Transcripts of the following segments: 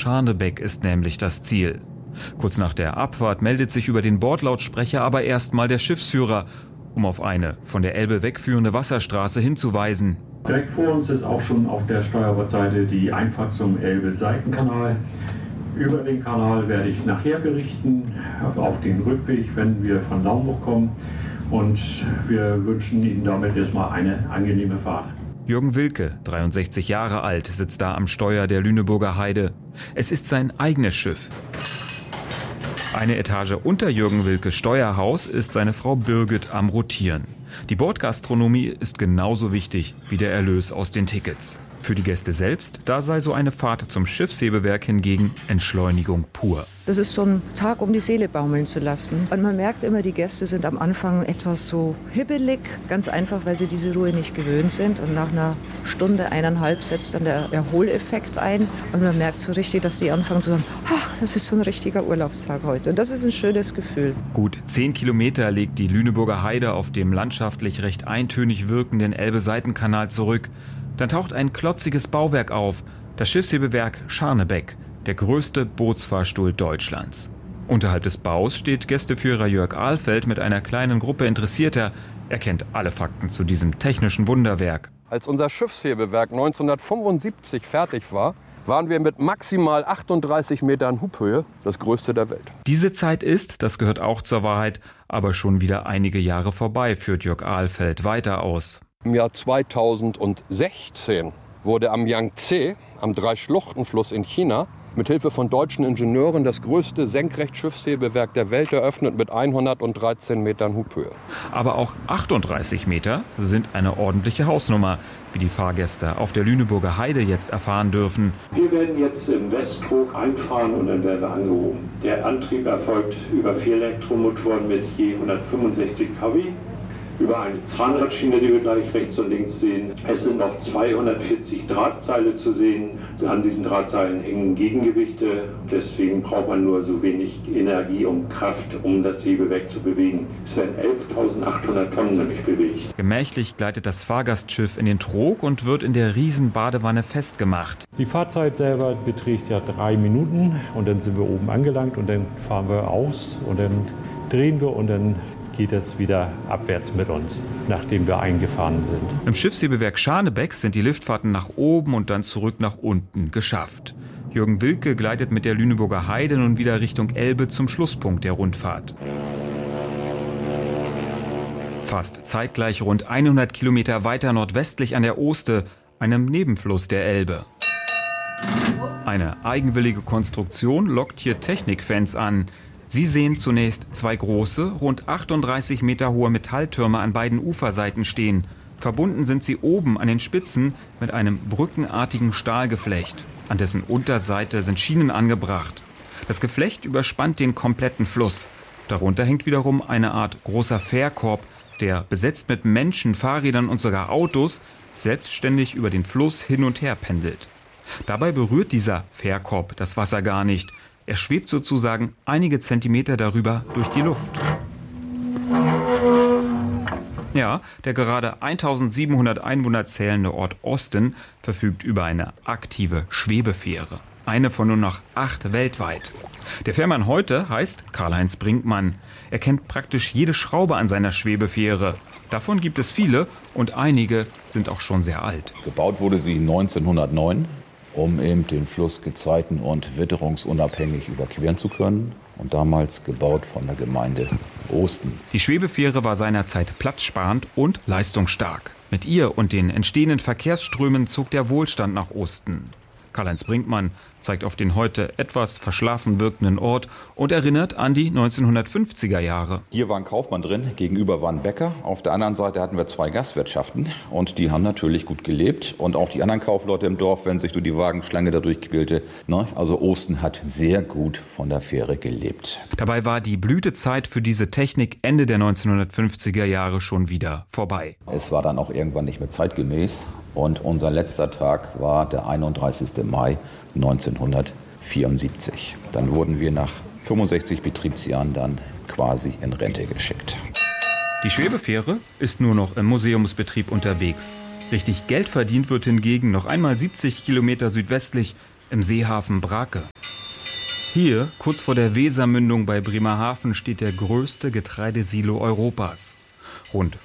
Scharnebeck ist nämlich das Ziel. Kurz nach der Abfahrt meldet sich über den Bordlautsprecher aber erstmal der Schiffsführer, um auf eine von der Elbe wegführende Wasserstraße hinzuweisen. Direkt vor uns ist auch schon auf der Steuerbordseite die Einfahrt zum Elbe-Seitenkanal. Über den Kanal werde ich nachher berichten, auf den Rückweg, wenn wir von Naumburg kommen. Und wir wünschen Ihnen damit erstmal eine angenehme Fahrt. Jürgen Wilke, 63 Jahre alt, sitzt da am Steuer der Lüneburger Heide. Es ist sein eigenes Schiff. Eine Etage unter Jürgen Wilkes Steuerhaus ist seine Frau Birgit am Rotieren. Die Bordgastronomie ist genauso wichtig wie der Erlös aus den Tickets. Für die Gäste selbst, da sei so eine Fahrt zum Schiffshebewerk hingegen Entschleunigung pur. Das ist so ein Tag, um die Seele baumeln zu lassen. Und man merkt immer, die Gäste sind am Anfang etwas so hibbelig. Ganz einfach, weil sie diese Ruhe nicht gewöhnt sind. Und nach einer Stunde, 1,5 setzt dann der Erholeffekt ein. Und man merkt so richtig, dass die anfangen zu sagen, ach, das ist so ein richtiger Urlaubstag heute. Und das ist ein schönes Gefühl. Gut 10 Kilometer legt die Lüneburger Heide auf dem landschaftlich recht eintönig wirkenden Elbe-Seitenkanal zurück. Dann taucht ein klotziges Bauwerk auf, das Schiffshebewerk Scharnebeck, der größte Bootsfahrstuhl Deutschlands. Unterhalb des Baus steht Gästeführer Jörg Ahlfeld mit einer kleinen Gruppe Interessierter. Er kennt alle Fakten zu diesem technischen Wunderwerk. Als unser Schiffshebewerk 1975 fertig war, waren wir mit maximal 38 Metern Hubhöhe das größte der Welt. Diese Zeit ist, das gehört auch zur Wahrheit, aber schon wieder einige Jahre vorbei, führt Jörg Ahlfeld weiter aus. Im Jahr 2016 wurde am Yangtze, am Drei-Schluchten-Fluss in China, mit Hilfe von deutschen Ingenieuren das größte Senkrechtschiffshebewerk der Welt eröffnet mit 113 Metern Hubhöhe. Aber auch 38 Meter sind eine ordentliche Hausnummer, wie die Fahrgäste auf der Lüneburger Heide jetzt erfahren dürfen. Wir werden jetzt im Westtrog einfahren und dann werden wir angehoben. Der Antrieb erfolgt über 4 Elektromotoren mit je 165 kW. Über eine Zahnradschiene, die wir gleich rechts und links sehen. Es sind noch 240 Drahtseile zu sehen. An diesen Drahtseilen hängen Gegengewichte. Deswegen braucht man nur so wenig Energie und Kraft, um das Hebewerk zu bewegen. Es werden 11.800 Tonnen nämlich bewegt. Gemächlich gleitet das Fahrgastschiff in den Trog und wird in der Riesenbadewanne festgemacht. Die Fahrzeit selber beträgt ja 3 Minuten und dann sind wir oben angelangt und dann fahren wir aus und dann drehen wir und dann geht es wieder abwärts mit uns, nachdem wir eingefahren sind. Im Schiffshebewerk Scharnebeck sind die Liftfahrten nach oben und dann zurück nach unten geschafft. Jürgen Wilke gleitet mit der Lüneburger Heide nun wieder Richtung Elbe zum Schlusspunkt der Rundfahrt. Fast zeitgleich rund 100 Kilometer weiter nordwestlich an der Oste, einem Nebenfluss der Elbe. Eine eigenwillige Konstruktion lockt hier Technikfans an. Sie sehen zunächst 2 große, rund 38 Meter hohe Metalltürme an beiden Uferseiten stehen. Verbunden sind sie oben an den Spitzen mit einem brückenartigen Stahlgeflecht. An dessen Unterseite sind Schienen angebracht. Das Geflecht überspannt den kompletten Fluss. Darunter hängt wiederum eine Art großer Fährkorb, der, besetzt mit Menschen, Fahrrädern und sogar Autos, selbstständig über den Fluss hin und her pendelt. Dabei berührt dieser Fährkorb das Wasser gar nicht. Er schwebt sozusagen einige Zentimeter darüber durch die Luft. Ja, der gerade 1700 Einwohner zählende Ort Osten verfügt über eine aktive Schwebefähre. Eine von nur noch 8 weltweit. Der Fährmann heute heißt Karl-Heinz Brinkmann. Er kennt praktisch jede Schraube an seiner Schwebefähre. Davon gibt es viele und einige sind auch schon sehr alt. Gebaut wurde sie 1909. Um eben den Fluss gezeiten- und witterungsunabhängig überqueren zu können. Und damals gebaut von der Gemeinde Osten. Die Schwebefähre war seinerzeit platzsparend und leistungsstark. Mit ihr und den entstehenden Verkehrsströmen zog der Wohlstand nach Osten. Karl-Heinz Brinkmann zeigt auf den heute etwas verschlafen wirkenden Ort und erinnert an die 1950er Jahre. Hier war ein Kaufmann drin, gegenüber war ein Bäcker. Auf der anderen Seite hatten wir 2 Gastwirtschaften und die haben natürlich gut gelebt. Und auch die anderen Kaufleute im Dorf, wenn sich durch die Wagenschlange da durchquälte. Also Osten hat sehr gut von der Fähre gelebt. Dabei war die Blütezeit für diese Technik Ende der 1950er Jahre schon wieder vorbei. Es war dann auch irgendwann nicht mehr zeitgemäß. Und unser letzter Tag war der 31. Mai 1974. Dann wurden wir nach 65 Betriebsjahren dann quasi in Rente geschickt. Die Schwebefähre ist nur noch im Museumsbetrieb unterwegs. Richtig Geld verdient wird hingegen noch einmal 70 Kilometer südwestlich im Seehafen Brake. Hier, kurz vor der Wesermündung bei Bremerhaven, steht der größte Getreidesilo Europas. Rund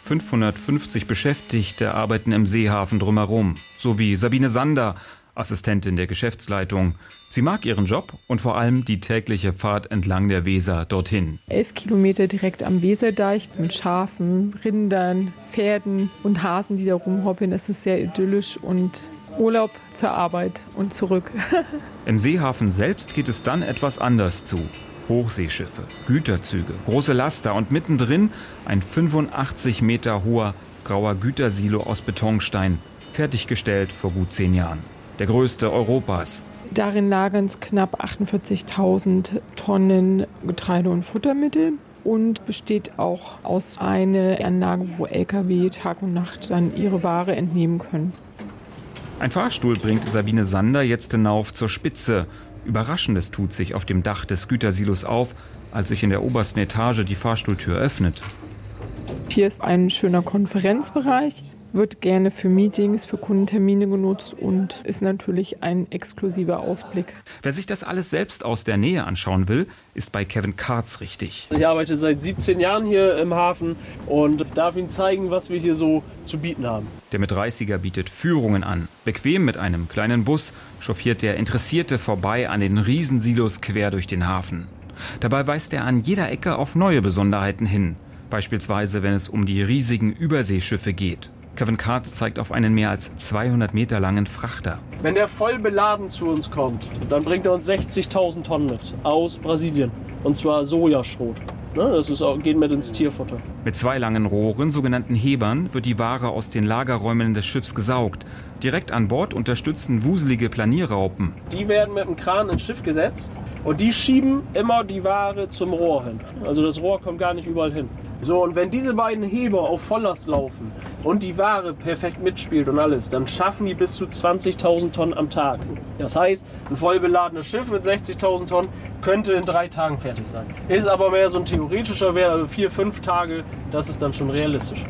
550 Beschäftigte arbeiten im Seehafen drumherum, sowie Sabine Sander, Assistentin der Geschäftsleitung. Sie mag ihren Job und vor allem die tägliche Fahrt entlang der Weser dorthin. 11 Kilometer direkt am Weserdeich mit Schafen, Rindern, Pferden und Hasen, die da rumhoppeln. Es ist sehr idyllisch und Urlaub zur Arbeit und zurück. Im Seehafen selbst geht es dann etwas anders zu. Hochseeschiffe, Güterzüge, große Laster und mittendrin ein 85 Meter hoher grauer Gütersilo aus Betonstein, fertiggestellt vor gut 10 Jahren. Der größte Europas. Darin lagern es knapp 48.000 Tonnen Getreide und Futtermittel und besteht auch aus einer Anlage, wo Lkw Tag und Nacht dann ihre Ware entnehmen können. Ein Fahrstuhl bringt Sabine Sander jetzt hinauf zur Spitze. Überraschendes tut sich auf dem Dach des Gütersilos auf, als sich in der obersten Etage die Fahrstuhltür öffnet. Hier ist ein schöner Konferenzbereich, wird gerne für Meetings, für Kundentermine genutzt und ist natürlich ein exklusiver Ausblick. Wer sich das alles selbst aus der Nähe anschauen will, ist bei Kevin Karz richtig. Ich arbeite seit 17 Jahren hier im Hafen und darf Ihnen zeigen, was wir hier so zu bieten haben. Der mit 30er bietet Führungen an. Bequem mit einem kleinen Bus chauffiert der Interessierte vorbei an den Riesensilos quer durch den Hafen. Dabei weist er an jeder Ecke auf neue Besonderheiten hin. Beispielsweise, wenn es um die riesigen Überseeschiffe geht. Kevin Karz zeigt auf einen mehr als 200 Meter langen Frachter. Wenn der voll beladen zu uns kommt, dann bringt er uns 60.000 Tonnen mit aus Brasilien. Und zwar Sojaschrot. Das geht mit ins Tierfutter. Mit 2 langen Rohren, sogenannten Hebern, wird die Ware aus den Lagerräumen des Schiffs gesaugt. Direkt an Bord unterstützen wuselige Planierraupen. Die werden mit dem Kran ins Schiff gesetzt und die schieben immer die Ware zum Rohr hin. Also das Rohr kommt gar nicht überall hin. So, und wenn diese beiden Heber auf Volllast laufen und die Ware perfekt mitspielt und alles, dann schaffen die bis zu 20.000 Tonnen am Tag. Das heißt, ein voll beladenes Schiff mit 60.000 Tonnen könnte in 3 Tagen fertig sein. Ist aber mehr so ein theoretischer Wert, also 4-5 Tage, das ist dann schon realistisch.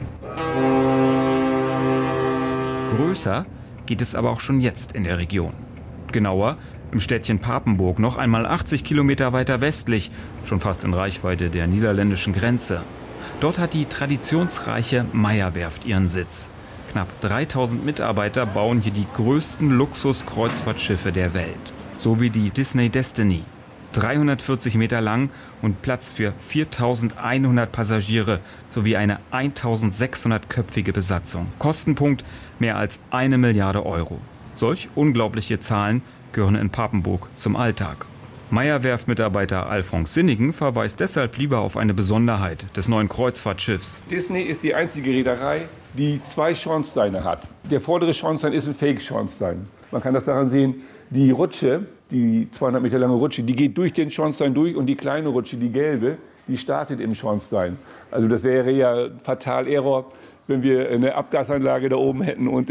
Größer geht es aber auch schon jetzt in der Region. Genauer im Städtchen Papenburg, noch einmal 80 Kilometer weiter westlich, schon fast in Reichweite der niederländischen Grenze. Dort hat die traditionsreiche Meyer-Werft ihren Sitz. Knapp 3000 Mitarbeiter bauen hier die größten Luxus-Kreuzfahrtschiffe der Welt. So wie die Disney Destiny. 340 Meter lang und Platz für 4.100 Passagiere sowie eine 1.600-köpfige Besatzung. Kostenpunkt mehr als 1 Milliarde Euro. Solch unglaubliche Zahlen gehören in Papenburg zum Alltag. Meyer-Werft-Mitarbeiter Alfons Sinnigen verweist deshalb lieber auf eine Besonderheit des neuen Kreuzfahrtschiffs. Disney ist die einzige Reederei, die 2 Schornsteine hat. Der vordere Schornstein ist ein Fake-Schornstein. Man kann das daran sehen, die Rutsche, die 200 Meter lange Rutsche, die geht durch den Schornstein durch und die kleine Rutsche, die gelbe, die startet im Schornstein. Also das wäre ja fatal Error, wenn wir eine Abgasanlage da oben hätten und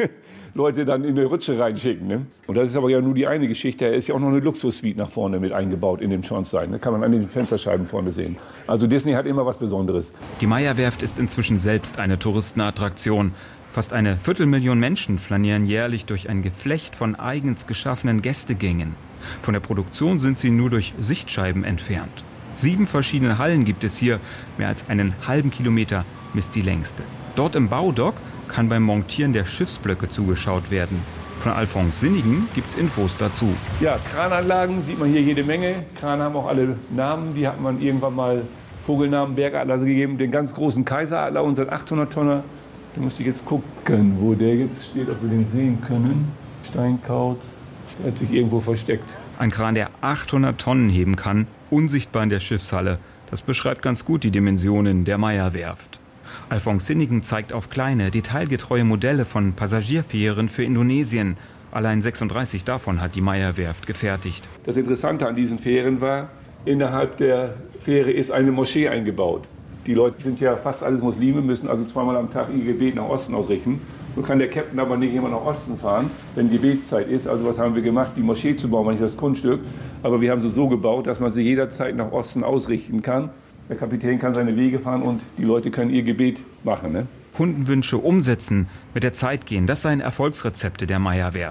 Leute dann in die Rutsche reinschicken. Ne? Und das ist aber ja nur die eine Geschichte. Da ist ja auch noch eine Luxussuite nach vorne mit eingebaut in dem Schornstein. Da kann man an den Fensterscheiben vorne sehen. Also Disney hat immer was Besonderes. Die Meyer-Werft ist inzwischen selbst eine Touristenattraktion. Fast 250.000 Menschen flanieren jährlich durch ein Geflecht von eigens geschaffenen Gästegängen. Von der Produktion sind sie nur durch Sichtscheiben entfernt. 7 verschiedene Hallen gibt es hier. Mehr als einen halben Kilometer misst die längste. Dort im Baudock kann beim Montieren der Schiffsblöcke zugeschaut werden. Von Alfons Sinnigen gibt's Infos dazu. Ja, Krananlagen sieht man hier jede Menge. Krane haben auch alle Namen. Die hat man irgendwann mal Vogelnamen, Bergadler gegeben. Den ganz großen Kaiseradler, unseren 800-Tonner. Da musste ich jetzt gucken, wo der jetzt steht, ob wir den sehen können. Steinkauz, der hat sich irgendwo versteckt. Ein Kran, der 800 Tonnen heben kann, unsichtbar in der Schiffshalle. Das beschreibt ganz gut die Dimensionen der Meyer-Werft. Alfons Sinnigen zeigt auf kleine, detailgetreue Modelle von Passagierfähren für Indonesien. Allein 36 davon hat die Meyer-Werft gefertigt. Das Interessante an diesen Fähren war, innerhalb der Fähre ist eine Moschee eingebaut. Die Leute sind ja fast alles Muslime, müssen also 2-mal am Tag ihr Gebet nach Osten ausrichten. So kann der Captain aber nicht immer nach Osten fahren, wenn Gebetszeit ist. Also was haben wir gemacht? Die Moschee zu bauen, war nicht das Grundstück. Aber wir haben sie so gebaut, dass man sie jederzeit nach Osten ausrichten kann. Der Kapitän kann seine Wege fahren und die Leute können ihr Gebet machen. Ne? Kundenwünsche umsetzen, mit der Zeit gehen, das seien Erfolgsrezepte der Meyer-Werft.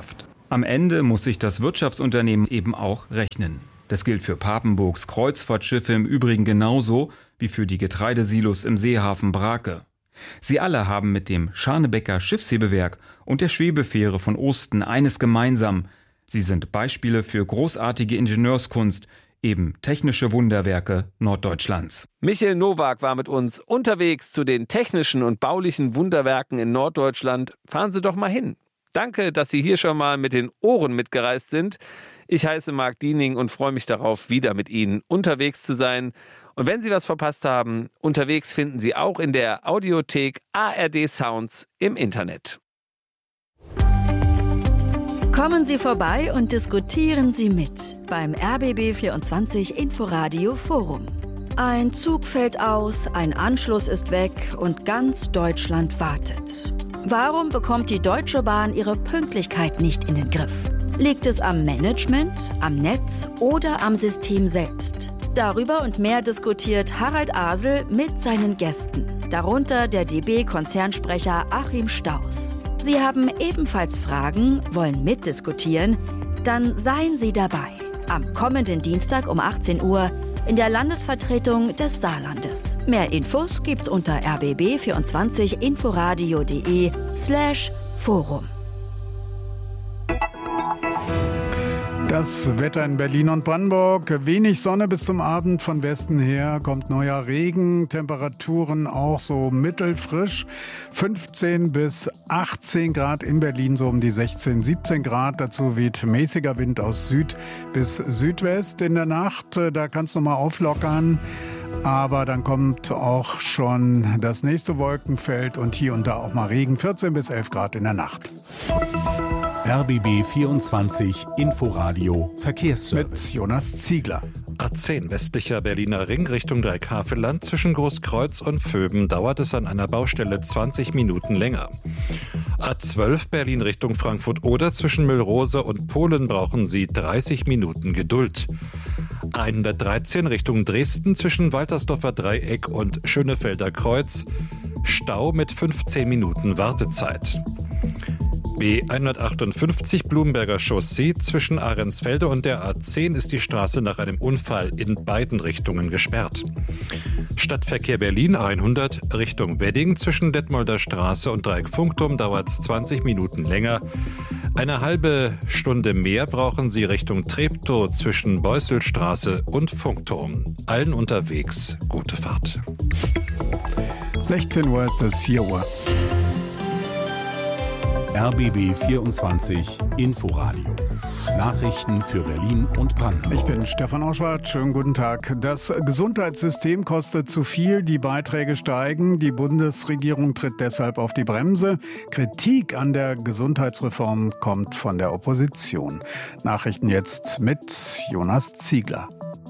Am Ende muss sich das Wirtschaftsunternehmen eben auch rechnen. Das gilt für Papenburgs Kreuzfahrtschiffe im Übrigen genauso wie für die Getreidesilos im Seehafen Brake. Sie alle haben mit dem Scharnebecker Schiffshebewerk und der Schwebefähre von Osten eines gemeinsam. Sie sind Beispiele für großartige Ingenieurskunst, eben technische Wunderwerke Norddeutschlands. Michael Nowak war mit uns unterwegs zu den technischen und baulichen Wunderwerken in Norddeutschland. Fahren Sie doch mal hin. Danke, dass Sie hier schon mal mit den Ohren mitgereist sind. Ich heiße Marc Diening und freue mich darauf, wieder mit Ihnen unterwegs zu sein. Und wenn Sie was verpasst haben, unterwegs finden Sie auch in der Audiothek ARD Sounds im Internet. Kommen Sie vorbei und diskutieren Sie mit beim RBB24 Inforadio Forum. Ein Zug fällt aus, ein Anschluss ist weg und ganz Deutschland wartet. Warum bekommt die Deutsche Bahn ihre Pünktlichkeit nicht in den Griff? Liegt es am Management, am Netz oder am System selbst? Darüber und mehr diskutiert Harald Asel mit seinen Gästen, darunter der DB-Konzernsprecher Achim Staus. Sie haben ebenfalls Fragen, wollen mitdiskutieren? Dann seien Sie dabei. Am kommenden Dienstag um 18 Uhr in der Landesvertretung des Saarlandes. Mehr Infos gibt's unter rbb24inforadio.de/Forum. Das Wetter in Berlin und Brandenburg. Wenig Sonne bis zum Abend. Von Westen her kommt neuer Regen. Temperaturen auch so mittelfrisch. 15 bis 18 Grad in Berlin, so um die 16, 17 Grad. Dazu weht mäßiger Wind aus Süd bis Südwest. In der Nacht, da kann es nochmal auflockern. Aber dann kommt auch schon das nächste Wolkenfeld und hier und da auch mal Regen. 14 bis 11 Grad in der Nacht. RBB 24 Inforadio Verkehrsservice. Mit Jonas Ziegler. A10 westlicher Berliner Ring Richtung Dreieckhavelland zwischen Großkreuz und Vöben dauert es an einer Baustelle 20 Minuten länger. A12 Berlin Richtung Frankfurt-Oder zwischen Müllrose und Polen brauchen Sie 30 Minuten Geduld. 113 Richtung Dresden zwischen Waltersdorfer Dreieck und Schönefelder Kreuz. Stau mit 15 Minuten Wartezeit. B158 Blumberger Chaussee zwischen Ahrensfelde und der A10 ist die Straße nach einem Unfall in beiden Richtungen gesperrt. Stadtverkehr Berlin 100 Richtung Wedding zwischen Detmolder Straße und Dreieck Funkturm dauert es 20 Minuten länger. Eine halbe Stunde mehr brauchen Sie Richtung Treptow zwischen Beusselstraße und Funkturm. Allen unterwegs gute Fahrt. 16 Uhr ist es 4 Uhr. RBB 24 Inforadio. Nachrichten für Berlin und Brandenburg. Ich bin Stefan Auschwart. Schönen guten Tag. Das Gesundheitssystem kostet zu viel, die Beiträge steigen. Die Bundesregierung tritt deshalb auf die Bremse. Kritik an der Gesundheitsreform kommt von der Opposition. Nachrichten jetzt mit Jonas Ziegler.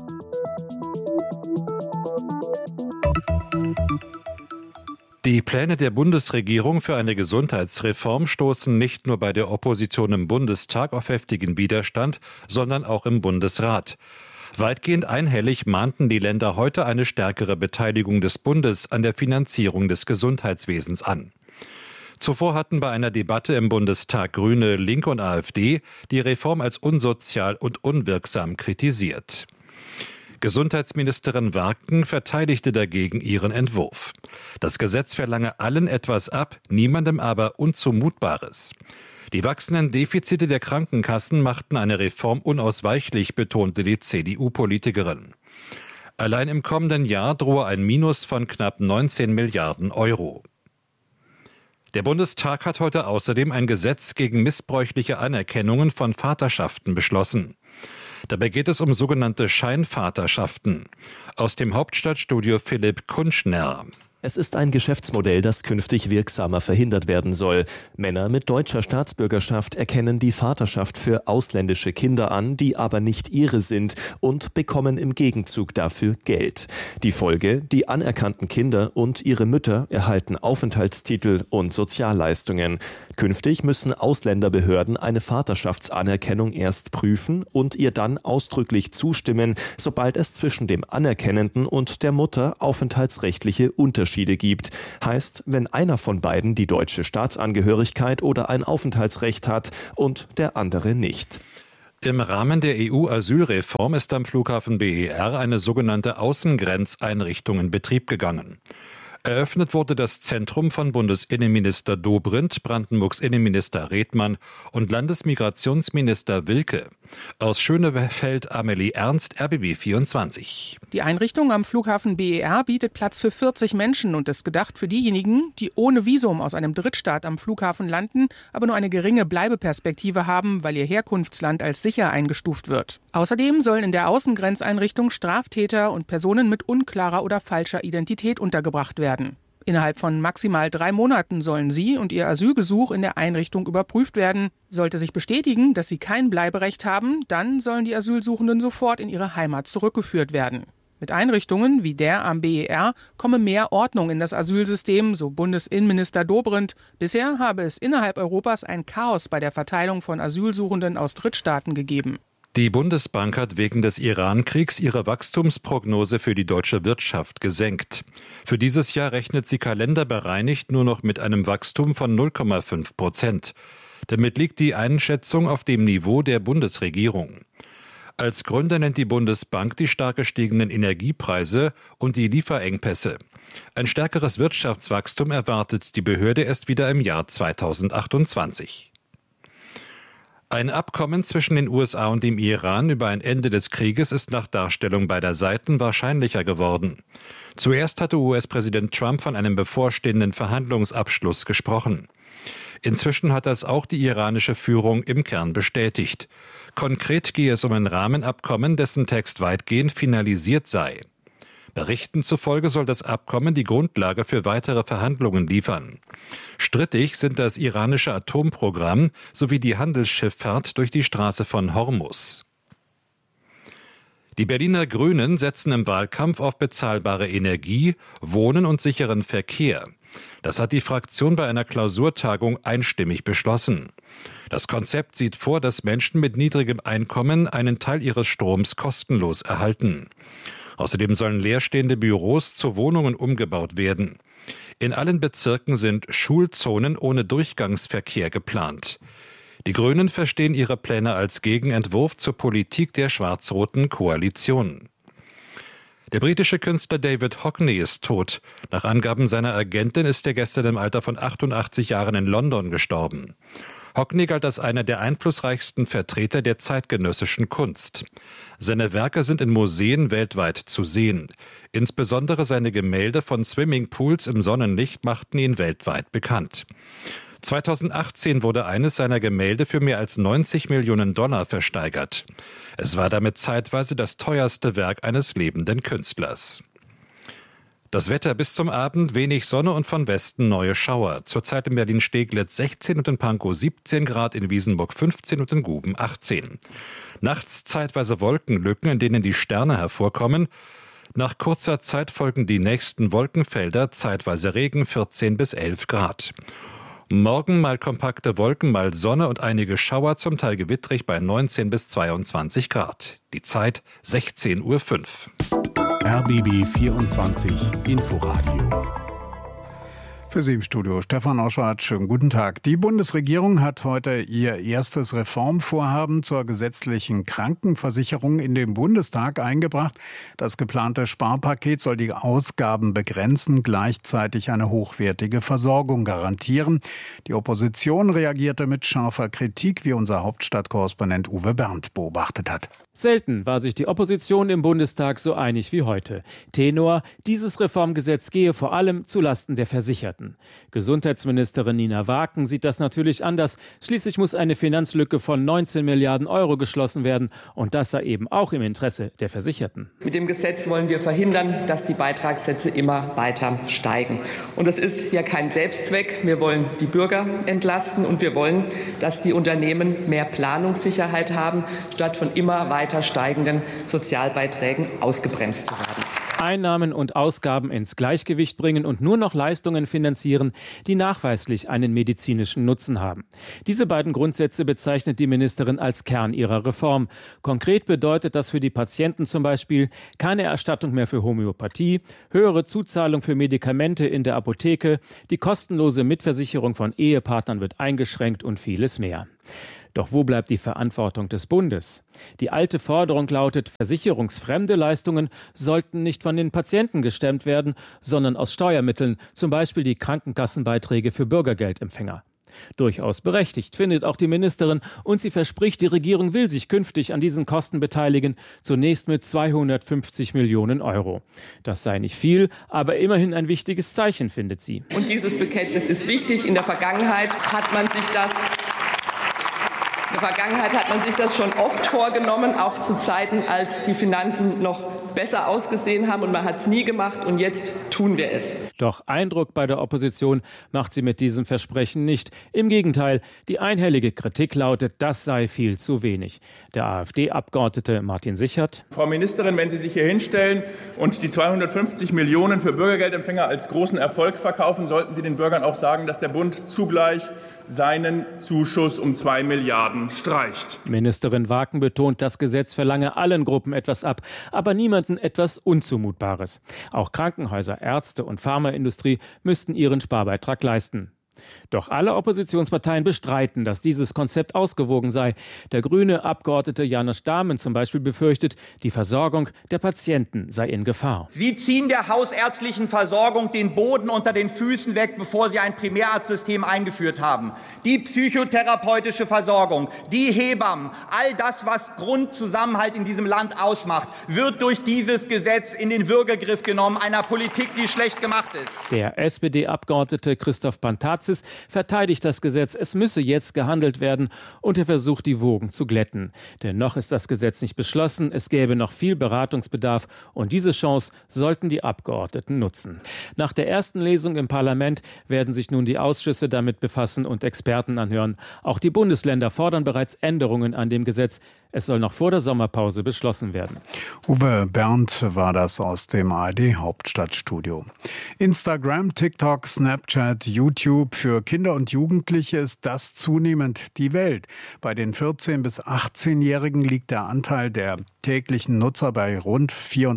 Die Pläne der Bundesregierung für eine Gesundheitsreform stoßen nicht nur bei der Opposition im Bundestag auf heftigen Widerstand, sondern auch im Bundesrat. Weitgehend einhellig mahnten die Länder heute eine stärkere Beteiligung des Bundes an der Finanzierung des Gesundheitswesens an. Zuvor hatten bei einer Debatte im Bundestag Grüne, Linke und AfD die Reform als unsozial und unwirksam kritisiert. Gesundheitsministerin Warken verteidigte dagegen ihren Entwurf. Das Gesetz verlange allen etwas ab, niemandem aber Unzumutbares. Die wachsenden Defizite der Krankenkassen machten eine Reform unausweichlich, betonte die CDU-Politikerin. Allein im kommenden Jahr drohe ein Minus von knapp 19 Milliarden Euro. Der Bundestag hat heute außerdem ein Gesetz gegen missbräuchliche Anerkennungen von Vaterschaften beschlossen. Dabei geht es um sogenannte Scheinvaterschaften. Aus dem Hauptstadtstudio Philipp Kunschner. Es ist ein Geschäftsmodell, das künftig wirksamer verhindert werden soll. Männer mit deutscher Staatsbürgerschaft erkennen die Vaterschaft für ausländische Kinder an, die aber nicht ihre sind, und bekommen im Gegenzug dafür Geld. Die Folge: Die anerkannten Kinder und ihre Mütter erhalten Aufenthaltstitel und Sozialleistungen. Künftig müssen Ausländerbehörden eine Vaterschaftsanerkennung erst prüfen und ihr dann ausdrücklich zustimmen, sobald es zwischen dem Anerkennenden und der Mutter aufenthaltsrechtliche Unterschiede Unterschiede gibt. Heißt, wenn einer von beiden die deutsche Staatsangehörigkeit oder ein Aufenthaltsrecht hat und der andere nicht. Im Rahmen der EU-Asylreform ist am Flughafen BER eine sogenannte Außengrenzeinrichtung in Betrieb gegangen. Eröffnet wurde das Zentrum von Bundesinnenminister Dobrindt, Brandenburgs Innenminister Redmann und Landesmigrationsminister Wilke. Aus Schönefeld Amelie Ernst, RBB 24. Die Einrichtung am Flughafen BER bietet Platz für 40 Menschen und ist gedacht für diejenigen, die ohne Visum aus einem Drittstaat am Flughafen landen, aber nur eine geringe Bleibeperspektive haben, weil ihr Herkunftsland als sicher eingestuft wird. Außerdem sollen in der Außengrenzeinrichtung Straftäter und Personen mit unklarer oder falscher Identität untergebracht werden. Innerhalb von maximal 3 Monaten sollen sie und ihr Asylgesuch in der Einrichtung überprüft werden. Sollte sich bestätigen, dass sie kein Bleiberecht haben, dann sollen die Asylsuchenden sofort in ihre Heimat zurückgeführt werden. Mit Einrichtungen wie der am BER komme mehr Ordnung in das Asylsystem, so Bundesinnenminister Dobrindt. Bisher habe es innerhalb Europas ein Chaos bei der Verteilung von Asylsuchenden aus Drittstaaten gegeben. Die Bundesbank hat wegen des Iran-Kriegs ihre Wachstumsprognose für die deutsche Wirtschaft gesenkt. Für dieses Jahr rechnet sie kalenderbereinigt nur noch mit einem Wachstum von 0,5%. Damit liegt die Einschätzung auf dem Niveau der Bundesregierung. Als Gründe nennt die Bundesbank die stark gestiegenen Energiepreise und die Lieferengpässe. Ein stärkeres Wirtschaftswachstum erwartet die Behörde erst wieder im Jahr 2028. Ein Abkommen zwischen den USA und dem Iran über ein Ende des Krieges ist nach Darstellung beider Seiten wahrscheinlicher geworden. Zuerst hatte US-Präsident Trump von einem bevorstehenden Verhandlungsabschluss gesprochen. Inzwischen hat das auch die iranische Führung im Kern bestätigt. Konkret gehe es um ein Rahmenabkommen, dessen Text weitgehend finalisiert sei. Berichten zufolge soll das Abkommen die Grundlage für weitere Verhandlungen liefern. Strittig sind das iranische Atomprogramm sowie die Handelsschifffahrt durch die Straße von Hormuz. Die Berliner Grünen setzen im Wahlkampf auf bezahlbare Energie, Wohnen und sicheren Verkehr. Das hat die Fraktion bei einer Klausurtagung einstimmig beschlossen. Das Konzept sieht vor, dass Menschen mit niedrigem Einkommen einen Teil ihres Stroms kostenlos erhalten. Außerdem sollen leerstehende Büros zu Wohnungen umgebaut werden. In allen Bezirken sind Schulzonen ohne Durchgangsverkehr geplant. Die Grünen verstehen ihre Pläne als Gegenentwurf zur Politik der schwarz-roten Koalition. Der britische Künstler David Hockney ist tot. Nach Angaben seiner Agentin ist er gestern im Alter von 88 Jahren in London gestorben. Hockney galt als einer der einflussreichsten Vertreter der zeitgenössischen Kunst. Seine Werke sind in Museen weltweit zu sehen. Insbesondere seine Gemälde von Swimmingpools im Sonnenlicht machten ihn weltweit bekannt. 2018 wurde eines seiner Gemälde für mehr als $90 Millionen versteigert. Es war damit zeitweise das teuerste Werk eines lebenden Künstlers. Das Wetter bis zum Abend, wenig Sonne und von Westen neue Schauer. Zurzeit in Berlin-Steglitz 16 und in Pankow 17 Grad, in Wiesenburg 15 und in Guben 18. Nachts zeitweise Wolkenlücken, in denen die Sterne hervorkommen. Nach kurzer Zeit folgen die nächsten Wolkenfelder, zeitweise Regen 14 bis 11 Grad. Morgen mal kompakte Wolken, mal Sonne und einige Schauer, zum Teil gewittrig bei 19 bis 22 Grad. Die Zeit 16:05 Uhr. RBB 24 Inforadio. Für Sie im Studio Stefan Oschwart, schönen guten Tag. Die Bundesregierung hat heute ihr erstes Reformvorhaben zur gesetzlichen Krankenversicherung in den Bundestag eingebracht. Das geplante Sparpaket soll die Ausgaben begrenzen, gleichzeitig eine hochwertige Versorgung garantieren. Die Opposition reagierte mit scharfer Kritik, wie unser Hauptstadtkorrespondent Uwe Berndt beobachtet hat. Selten war sich die Opposition im Bundestag so einig wie heute. Tenor: dieses Reformgesetz gehe vor allem zulasten der Versicherten. Gesundheitsministerin Nina Waken sieht das natürlich anders. Schließlich muss eine Finanzlücke von 19 Milliarden Euro geschlossen werden. Und das sei eben auch im Interesse der Versicherten. Mit dem Gesetz wollen wir verhindern, dass die Beitragssätze immer weiter steigen. Und es ist ja kein Selbstzweck. Wir wollen die Bürger entlasten und wir wollen, dass die Unternehmen mehr Planungssicherheit haben, statt von immer weiter steigenden Sozialbeiträgen ausgebremst zu werden. Einnahmen und Ausgaben ins Gleichgewicht bringen und nur noch Leistungen finanzieren, die nachweislich einen medizinischen Nutzen haben. Diese beiden Grundsätze bezeichnet die Ministerin als Kern ihrer Reform. Konkret bedeutet das für die Patienten zum Beispiel keine Erstattung mehr für Homöopathie, höhere Zuzahlung für Medikamente in der Apotheke, die kostenlose Mitversicherung von Ehepartnern wird eingeschränkt und vieles mehr. Doch wo bleibt die Verantwortung des Bundes? Die alte Forderung lautet, versicherungsfremde Leistungen sollten nicht von den Patienten gestemmt werden, sondern aus Steuermitteln, zum Beispiel die Krankenkassenbeiträge für Bürgergeldempfänger. Durchaus berechtigt, findet auch die Ministerin, und sie verspricht, die Regierung will sich künftig an diesen Kosten beteiligen, zunächst mit 250 Millionen Euro. Das sei nicht viel, aber immerhin ein wichtiges Zeichen, findet sie. Und dieses Bekenntnis ist wichtig. In der Vergangenheit hat man sich das schon oft vorgenommen, auch zu Zeiten, als die Finanzen noch besser ausgesehen haben, und man hat es nie gemacht, und jetzt tun wir es. Doch Eindruck bei der Opposition macht sie mit diesem Versprechen nicht. Im Gegenteil, die einhellige Kritik lautet, das sei viel zu wenig. Der AfD-Abgeordnete Martin Sichert: Frau Ministerin, wenn Sie sich hier hinstellen und die 250 Millionen für Bürgergeldempfänger als großen Erfolg verkaufen, sollten Sie den Bürgern auch sagen, dass der Bund zugleich seinen Zuschuss um 2 Milliarden streicht. Ministerin Waken betont, das Gesetz verlange allen Gruppen etwas ab, aber niemanden etwas Unzumutbares. Auch Krankenhäuser, Ärzte und Pharmaindustrie müssten ihren Sparbeitrag leisten. Doch alle Oppositionsparteien bestreiten, dass dieses Konzept ausgewogen sei. Der grüne Abgeordnete Janusz Dahmen zum Beispiel befürchtet, die Versorgung der Patienten sei in Gefahr. Sie ziehen der hausärztlichen Versorgung den Boden unter den Füßen weg, bevor Sie ein Primärarztsystem eingeführt haben. Die psychotherapeutische Versorgung, die Hebammen, all das, was Grundzusammenhalt in diesem Land ausmacht, wird durch dieses Gesetz in den Würgegriff genommen, einer Politik, die schlecht gemacht ist. Der SPD-Abgeordnete Christoph Pantazis verteidigt das Gesetz. Es müsse jetzt gehandelt werden, und er versucht, die Wogen zu glätten. Denn noch ist das Gesetz nicht beschlossen. Es gäbe noch viel Beratungsbedarf, und diese Chance sollten die Abgeordneten nutzen. Nach der ersten Lesung im Parlament werden sich nun die Ausschüsse damit befassen und Experten anhören. Auch die Bundesländer fordern bereits Änderungen an dem Gesetz. Es soll noch vor der Sommerpause beschlossen werden. Uwe Berndt war das aus dem ARD-Hauptstadtstudio. Instagram, TikTok, Snapchat, YouTube. Für Kinder und Jugendliche ist das zunehmend die Welt. Bei den 14- bis 18-Jährigen liegt der Anteil der täglichen Nutzer bei rund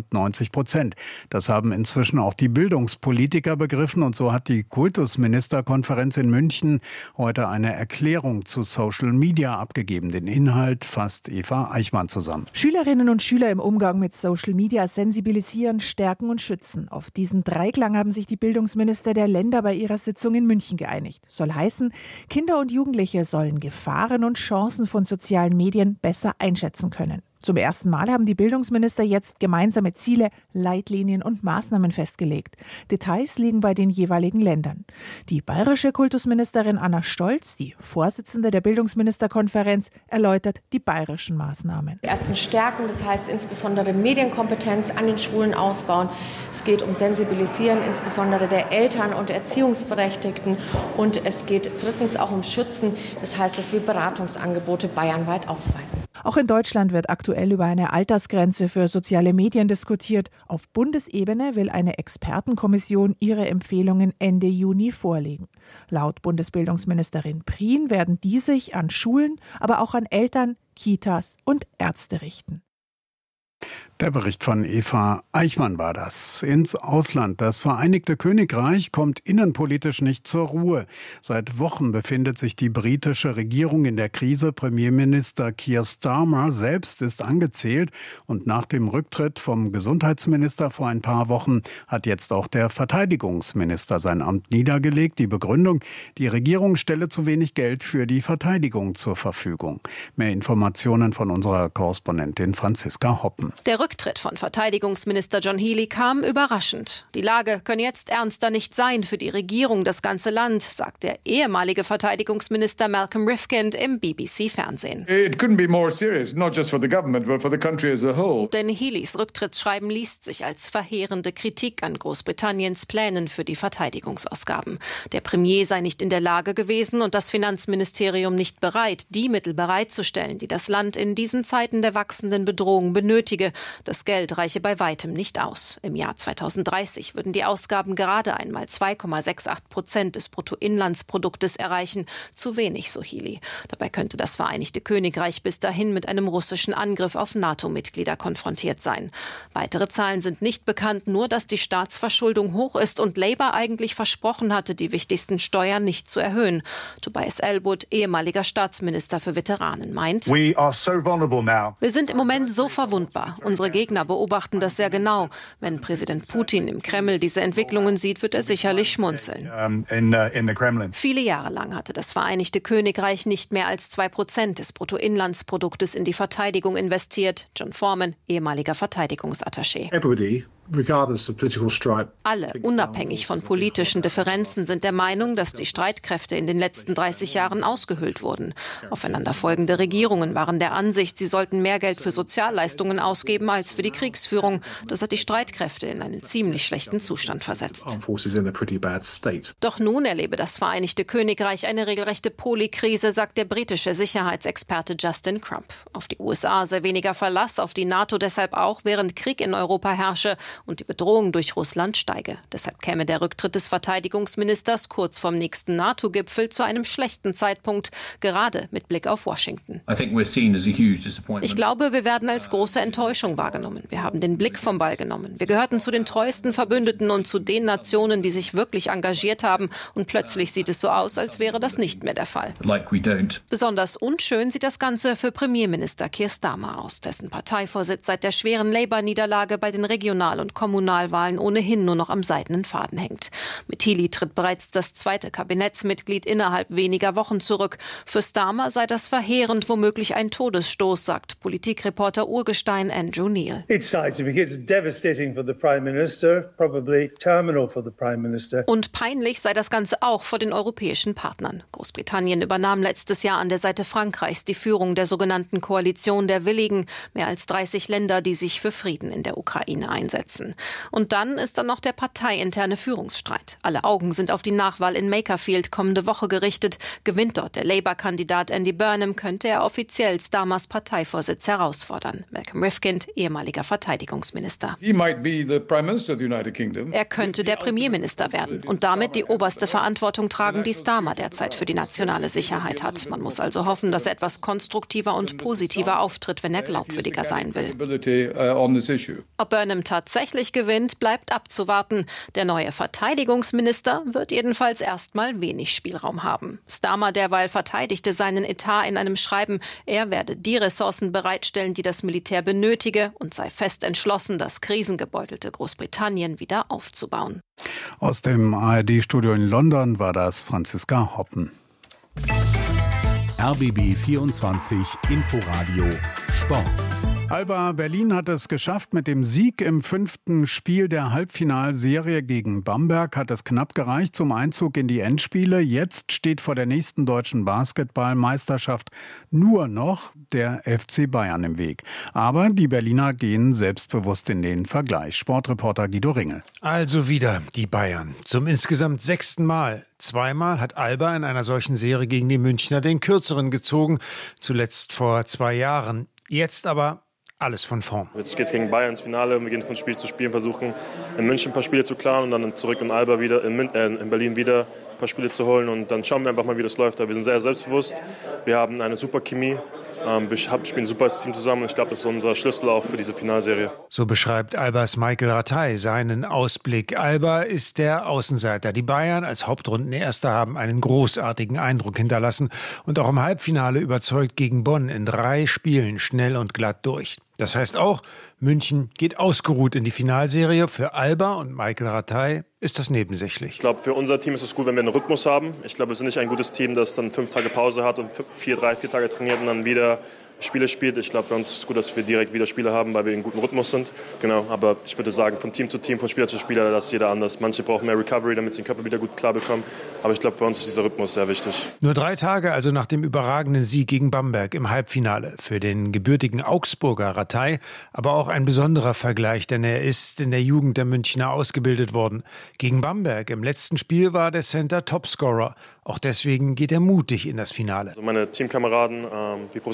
94%. Das haben inzwischen auch die Bildungspolitiker begriffen, und so hat die Kultusministerkonferenz in München heute eine Erklärung zu Social Media abgegeben. Den Inhalt fasst Eva Eichmann zusammen. Schülerinnen und Schüler im Umgang mit Social Media sensibilisieren, stärken und schützen. Auf diesen Dreiklang haben sich die Bildungsminister der Länder bei ihrer Sitzung in München geeinigt. Soll heißen, Kinder und Jugendliche sollen Gefahren und Chancen von sozialen Medien besser einschätzen können. Zum ersten Mal haben die Bildungsminister jetzt gemeinsame Ziele, Leitlinien und Maßnahmen festgelegt. Details liegen bei den jeweiligen Ländern. Die bayerische Kultusministerin Anna Stolz, die Vorsitzende der Bildungsministerkonferenz, erläutert die bayerischen Maßnahmen. Erstens stärken, das heißt insbesondere Medienkompetenz an den Schulen ausbauen. Es geht um Sensibilisieren, insbesondere der Eltern und Erziehungsberechtigten. Und es geht drittens auch um Schützen, das heißt, dass wir Beratungsangebote bayernweit ausweiten. Auch in Deutschland wird aktuell über eine Altersgrenze für soziale Medien diskutiert. Auf Bundesebene will eine Expertenkommission ihre Empfehlungen Ende Juni vorlegen. Laut Bundesbildungsministerin Prien werden die sich an Schulen, aber auch an Eltern, Kitas und Ärzte richten. Der Bericht von Eva Eichmann war das. Ins Ausland. Das Vereinigte Königreich kommt innenpolitisch nicht zur Ruhe. Seit Wochen befindet sich die britische Regierung in der Krise. Premierminister Keir Starmer selbst ist angezählt. Und nach dem Rücktritt vom Gesundheitsminister vor ein paar Wochen hat jetzt auch der Verteidigungsminister sein Amt niedergelegt. Die Begründung, die Regierung stelle zu wenig Geld für die Verteidigung zur Verfügung. Mehr Informationen von unserer Korrespondentin Franziska Hoppen. Der Rücktritt von Verteidigungsminister John Healey kam überraschend. Die Lage könne jetzt ernster nicht sein für die Regierung, das ganze Land, sagt der ehemalige Verteidigungsminister Malcolm Rifkind im BBC-Fernsehen. It couldn't be more serious, not just for the government, but for the country as a whole. Denn Healeys Rücktrittsschreiben liest sich als verheerende Kritik an Großbritanniens Plänen für die Verteidigungsausgaben. Der Premier sei nicht in der Lage gewesen und das Finanzministerium nicht bereit, die Mittel bereitzustellen, die das Land in diesen Zeiten der wachsenden Bedrohung benötige, Das Geld reiche bei weitem nicht aus. Im Jahr 2030 würden die Ausgaben gerade einmal 2,68% des Bruttoinlandsproduktes erreichen. Zu wenig, so Healey. Dabei könnte das Vereinigte Königreich bis dahin mit einem russischen Angriff auf NATO-Mitglieder konfrontiert sein. Weitere Zahlen sind nicht bekannt, nur dass die Staatsverschuldung hoch ist und Labour eigentlich versprochen hatte, die wichtigsten Steuern nicht zu erhöhen. Tobias Ellwood, ehemaliger Staatsminister für Veteranen, meint: Wir sind im Moment so verwundbar. Unsere Gegner beobachten das sehr genau. Wenn Präsident Putin im Kreml diese Entwicklungen sieht, wird er sicherlich schmunzeln. Viele Jahre lang hatte das Vereinigte Königreich nicht mehr als 2% des Bruttoinlandsproduktes in die Verteidigung investiert. John Foreman, ehemaliger Verteidigungsattaché. Alle, unabhängig von politischen Differenzen, sind der Meinung, dass die Streitkräfte in den letzten 30 Jahren ausgehöhlt wurden. Aufeinanderfolgende Regierungen waren der Ansicht, sie sollten mehr Geld für Sozialleistungen ausgeben als für die Kriegsführung. Das hat die Streitkräfte in einen ziemlich schlechten Zustand versetzt. Doch nun erlebe das Vereinigte Königreich eine regelrechte Polykrise, sagt der britische Sicherheitsexperte Justin Crump. Auf die USA sei weniger Verlass, auf die NATO deshalb auch, während Krieg in Europa herrsche und die Bedrohung durch Russland steige. Deshalb käme der Rücktritt des Verteidigungsministers kurz vorm nächsten NATO-Gipfel zu einem schlechten Zeitpunkt, gerade mit Blick auf Washington. Ich glaube, wir werden als große Enttäuschung wahrgenommen. Wir haben den Blick vom Ball genommen. Wir gehörten zu den treuesten Verbündeten und zu den Nationen, die sich wirklich engagiert haben. Und plötzlich sieht es so aus, als wäre das nicht mehr der Fall. Besonders unschön sieht das Ganze für Premierminister Keir Starmer aus, dessen Parteivorsitz seit der schweren Labour-Niederlage bei den Regional- und Kommunalwahlen ohnehin nur noch am seidenen Faden hängt. Mit Healey tritt bereits das zweite Kabinettsmitglied innerhalb weniger Wochen zurück. Für Starmer sei das verheerend, womöglich ein Todesstoß, sagt Politikreporter Urgestein Andrew Neil. Und peinlich sei das Ganze auch vor den europäischen Partnern. Großbritannien übernahm letztes Jahr an der Seite Frankreichs die Führung der sogenannten Koalition der Willigen, mehr als 30 Länder, die sich für Frieden in der Ukraine einsetzen. Und dann ist da noch der parteiinterne Führungsstreit. Alle Augen sind auf die Nachwahl in Makerfield kommende Woche gerichtet. Gewinnt dort der Labour-Kandidat Andy Burnham, könnte er offiziell Starmers Parteivorsitz herausfordern. Malcolm Rifkind, ehemaliger Verteidigungsminister. Er könnte der Premierminister werden und damit die oberste Verantwortung tragen, die Starmer derzeit für die nationale Sicherheit hat. Man muss also hoffen, dass er etwas konstruktiver und positiver auftritt, wenn er glaubwürdiger sein will. Ob Burnham tatsächlich gewinnt, bleibt abzuwarten. Der neue Verteidigungsminister wird jedenfalls erstmal wenig Spielraum haben. Starmer derweil verteidigte seinen Etat in einem Schreiben, er werde die Ressourcen bereitstellen, die das Militär benötige und sei fest entschlossen, das krisengebeutelte Großbritannien wieder aufzubauen. Aus dem ARD-Studio in London war das Franziska Hoppen. RBB 24 Inforadio Sport. Alba Berlin hat es geschafft. Mit dem Sieg im 5. Spiel der Halbfinalserie gegen Bamberg hat es knapp gereicht zum Einzug in die Endspiele. Jetzt steht vor der nächsten deutschen Basketballmeisterschaft nur noch der FC Bayern im Weg. Aber die Berliner gehen selbstbewusst in den Vergleich. Sportreporter Guido Ringel. Also wieder die Bayern. Zum insgesamt 6. Mal. Zweimal hat Alba in einer solchen Serie gegen die Münchner den Kürzeren gezogen. Zuletzt vor 2 Jahren. Jetzt aber alles von vorn. Jetzt geht es gegen Bayern ins Finale. Wir gehen von Spiel zu Spiel, versuchen in München ein paar Spiele zu klaren und dann zurück in Alba wieder, in Berlin wieder ein paar Spiele zu holen. Und dann schauen wir einfach mal, wie das läuft. Wir sind sehr selbstbewusst. Wir haben eine super Chemie. Wir spielen super als Team zusammen und ich glaube, das ist unser Schlüssel auch für diese Finalserie. So beschreibt Albas Michael Rattay seinen Ausblick. Alba ist der Außenseiter. Die Bayern als Hauptrundenerster haben einen großartigen Eindruck hinterlassen und auch im Halbfinale überzeugt gegen Bonn in 3 Spielen schnell und glatt durch. Das heißt auch, München geht ausgeruht in die Finalserie. Für Alba und Michael Rattay ist das nebensächlich. Ich glaube, für unser Team ist es gut, wenn wir einen Rhythmus haben. Ich glaube, wir sind nicht ein gutes Team, das dann 5 Tage Pause hat und 4 Tage trainiert und dann wieder Spiele spielt. Ich glaube, für uns ist es gut, dass wir direkt wieder Spiele haben, weil wir in gutem Rhythmus sind. Genau, aber ich würde sagen, von Team zu Team, von Spieler zu Spieler, das ist jeder anders. Manche brauchen mehr Recovery, damit sie den Körper wieder gut klar bekommen. Aber ich glaube, für uns ist dieser Rhythmus sehr wichtig. Nur 3 Tage also nach dem überragenden Sieg gegen Bamberg im Halbfinale. Für den gebürtigen Augsburger Rattay aber auch ein besonderer Vergleich, denn er ist in der Jugend der Münchner ausgebildet worden. Gegen Bamberg im letzten Spiel war der Center Topscorer. Auch deswegen geht er mutig in das Finale. Also meine Teamkameraden, wie professionell die sind,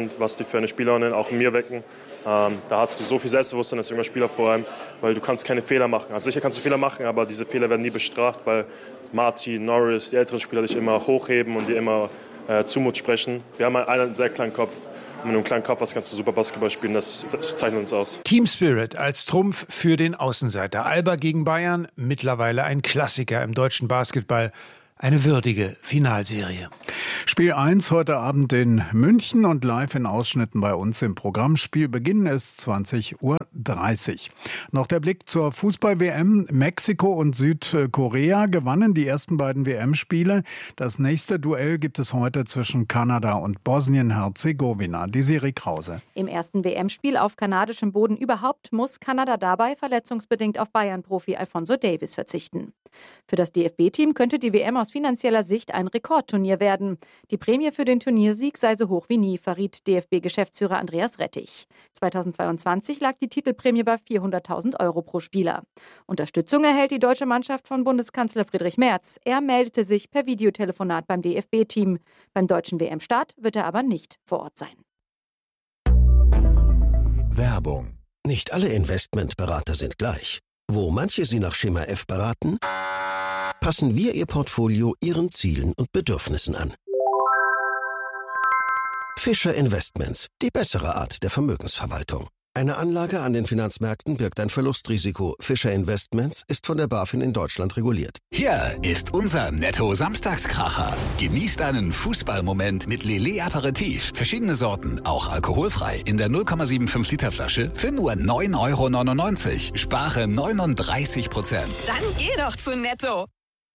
sind, was die für eine Spielerin auch in mir wecken. Da hast du so viel Selbstbewusstsein als junger Spieler vor allem, weil du kannst keine Fehler machen. Also sicher kannst du Fehler machen, aber diese Fehler werden nie bestraft, weil Martin, Norris, die älteren Spieler dich immer hochheben und dir immer Zumut sprechen. Wir haben einen sehr kleinen Kopf. Und mit einem kleinen Kopf kannst du super Basketball spielen, das zeichnet uns aus. Team Spirit als Trumpf für den Außenseiter. Alba gegen Bayern, mittlerweile ein Klassiker im deutschen Basketball. Eine würdige Finalserie. Spiel 1 heute Abend in München und live in Ausschnitten bei uns im Programm. Spielbeginn ist 20:30 Uhr. Noch der Blick zur Fußball-WM. Mexiko und Südkorea gewannen die ersten beiden WM-Spiele. Das nächste Duell gibt es heute zwischen Kanada und Bosnien-Herzegowina. Desiree Krause. Im ersten WM-Spiel auf kanadischem Boden überhaupt muss Kanada dabei verletzungsbedingt auf Bayern-Profi Alphonso Davies verzichten. Für das DFB-Team könnte die WM aus finanzieller Sicht ein Rekordturnier werden. Die Prämie für den Turniersieg sei so hoch wie nie, verriet DFB-Geschäftsführer Andreas Rettich. 2022 lag die Titelprämie bei 400.000 € pro Spieler. Unterstützung erhält die deutsche Mannschaft von Bundeskanzler Friedrich Merz. Er meldete sich per Videotelefonat beim DFB-Team. Beim deutschen WM-Start wird er aber nicht vor Ort sein. Werbung. Nicht alle Investmentberater sind gleich. Wo manche Sie nach Schema F beraten, passen wir Ihr Portfolio Ihren Zielen und Bedürfnissen an. Fischer Investments, die bessere Art der Vermögensverwaltung. Eine Anlage an den Finanzmärkten birgt ein Verlustrisiko. Fischer Investments ist von der BaFin in Deutschland reguliert. Hier ist unser Netto-Samstagskracher. Genießt einen Fußballmoment mit Lillet Aperitif. Verschiedene Sorten, auch alkoholfrei, in der 0,75 Liter Flasche für nur 9,99 €. Spare 39%. Dann geh doch zu Netto.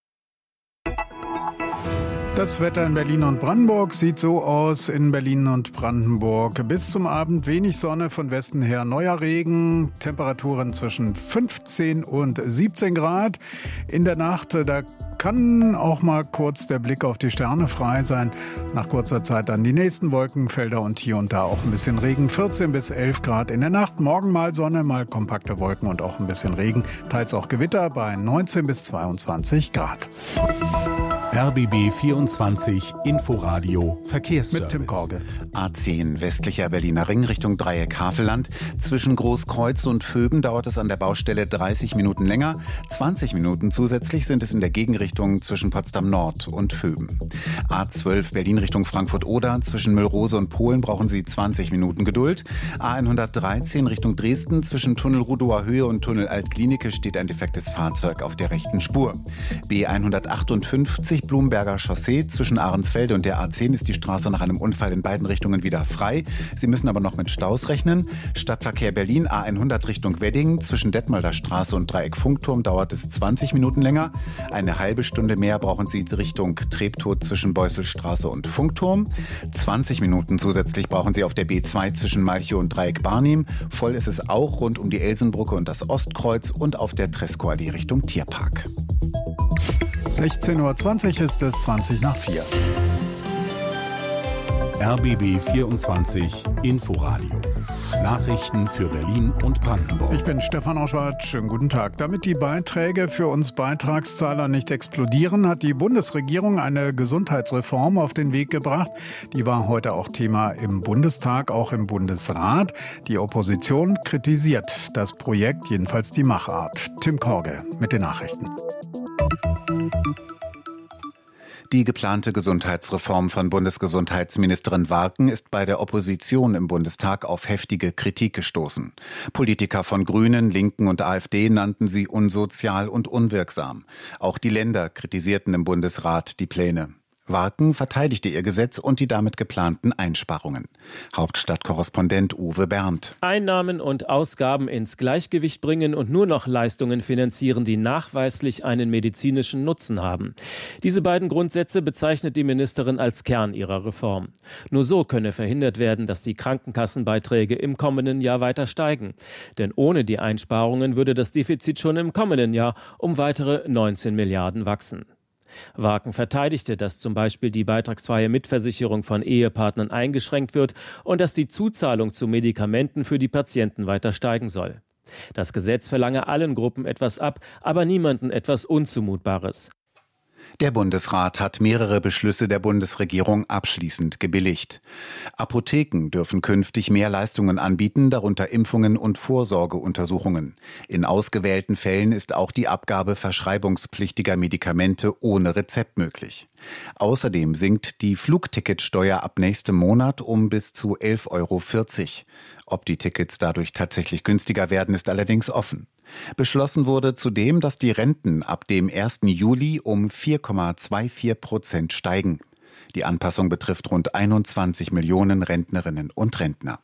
Das Wetter in Berlin und Brandenburg sieht so aus. In Berlin und Brandenburg bis zum Abend wenig Sonne, von Westen her neuer Regen. Temperaturen zwischen 15 und 17 Grad. In der Nacht, da kann auch mal kurz der Blick auf die Sterne frei sein. Nach kurzer Zeit dann die nächsten Wolkenfelder und hier und da auch ein bisschen Regen. 14 bis 11 Grad in der Nacht. Morgen mal Sonne, mal kompakte Wolken und auch ein bisschen Regen. Teils auch Gewitter bei 19 bis 22 Grad. RBB 24 Inforadio Verkehrsservice. Mit Tim Korge. A10 westlicher Berliner Ring Richtung Dreieck Havelland. Zwischen Großkreuz und Vöben dauert es an der Baustelle 30 Minuten länger. 20 Minuten zusätzlich sind es in der Gegenrichtung zwischen Potsdam Nord und Vöben. A12 Berlin Richtung Frankfurt-Oder. Zwischen Müllrose und Polen brauchen Sie 20 Minuten Geduld. A113 Richtung Dresden. Zwischen Tunnel Rudower Höhe und Tunnel Altklinike steht ein defektes Fahrzeug auf der rechten Spur. B158 Blumberger Chaussee. Zwischen Ahrensfelde und der A10 ist die Straße nach einem Unfall in beiden Richtungen wieder frei. Sie müssen aber noch mit Staus rechnen. Stadtverkehr Berlin A100 Richtung Wedding. Zwischen Detmolder Straße und Dreieck Funkturm dauert es 20 Minuten länger. Eine halbe Stunde mehr brauchen Sie Richtung Treptow zwischen Beusselstraße und Funkturm. 20 Minuten zusätzlich brauchen Sie auf der B2 zwischen Malchow und Dreieck Barnim. Voll ist es auch rund um die Elsenbrücke und das Ostkreuz und auf der Tresco-Allee Richtung Tierpark. 16:20 Uhr ist es 20 nach 4. RBB 24 Inforadio. Nachrichten für Berlin und Brandenburg. Ich bin Stefan Oschwart. Schönen guten Tag. Damit die Beiträge für uns Beitragszahler nicht explodieren, hat die Bundesregierung eine Gesundheitsreform auf den Weg gebracht. Die war heute auch Thema im Bundestag, auch im Bundesrat. Die Opposition kritisiert das Projekt, jedenfalls die Machart. Tim Korge mit den Nachrichten. Die geplante Gesundheitsreform von Bundesgesundheitsministerin Warken ist bei der Opposition im Bundestag auf heftige Kritik gestoßen. Politiker von Grünen, Linken und AfD nannten sie unsozial und unwirksam. Auch die Länder kritisierten im Bundesrat die Pläne. Warken verteidigte ihr Gesetz und die damit geplanten Einsparungen. Hauptstadtkorrespondent Uwe Berndt. Einnahmen und Ausgaben ins Gleichgewicht bringen und nur noch Leistungen finanzieren, die nachweislich einen medizinischen Nutzen haben. Diese beiden Grundsätze bezeichnet die Ministerin als Kern ihrer Reform. Nur so könne verhindert werden, dass die Krankenkassenbeiträge im kommenden Jahr weiter steigen. Denn ohne die Einsparungen würde das Defizit schon im kommenden Jahr um weitere 19 Milliarden wachsen. Warken verteidigte, dass zum Beispiel die beitragsfreie Mitversicherung von Ehepartnern eingeschränkt wird und dass die Zuzahlung zu Medikamenten für die Patienten weiter steigen soll. Das Gesetz verlange allen Gruppen etwas ab, aber niemanden etwas Unzumutbares. Der Bundesrat hat mehrere Beschlüsse der Bundesregierung abschließend gebilligt. Apotheken dürfen künftig mehr Leistungen anbieten, darunter Impfungen und Vorsorgeuntersuchungen. In ausgewählten Fällen ist auch die Abgabe verschreibungspflichtiger Medikamente ohne Rezept möglich. Außerdem sinkt die Flugticketsteuer ab nächstem Monat um bis zu 11,40 €. Ob die Tickets dadurch tatsächlich günstiger werden, ist allerdings offen. Beschlossen wurde zudem, dass die Renten ab dem 1. Juli um 4,24% steigen. Die Anpassung betrifft rund 21 Millionen Rentnerinnen und Rentner.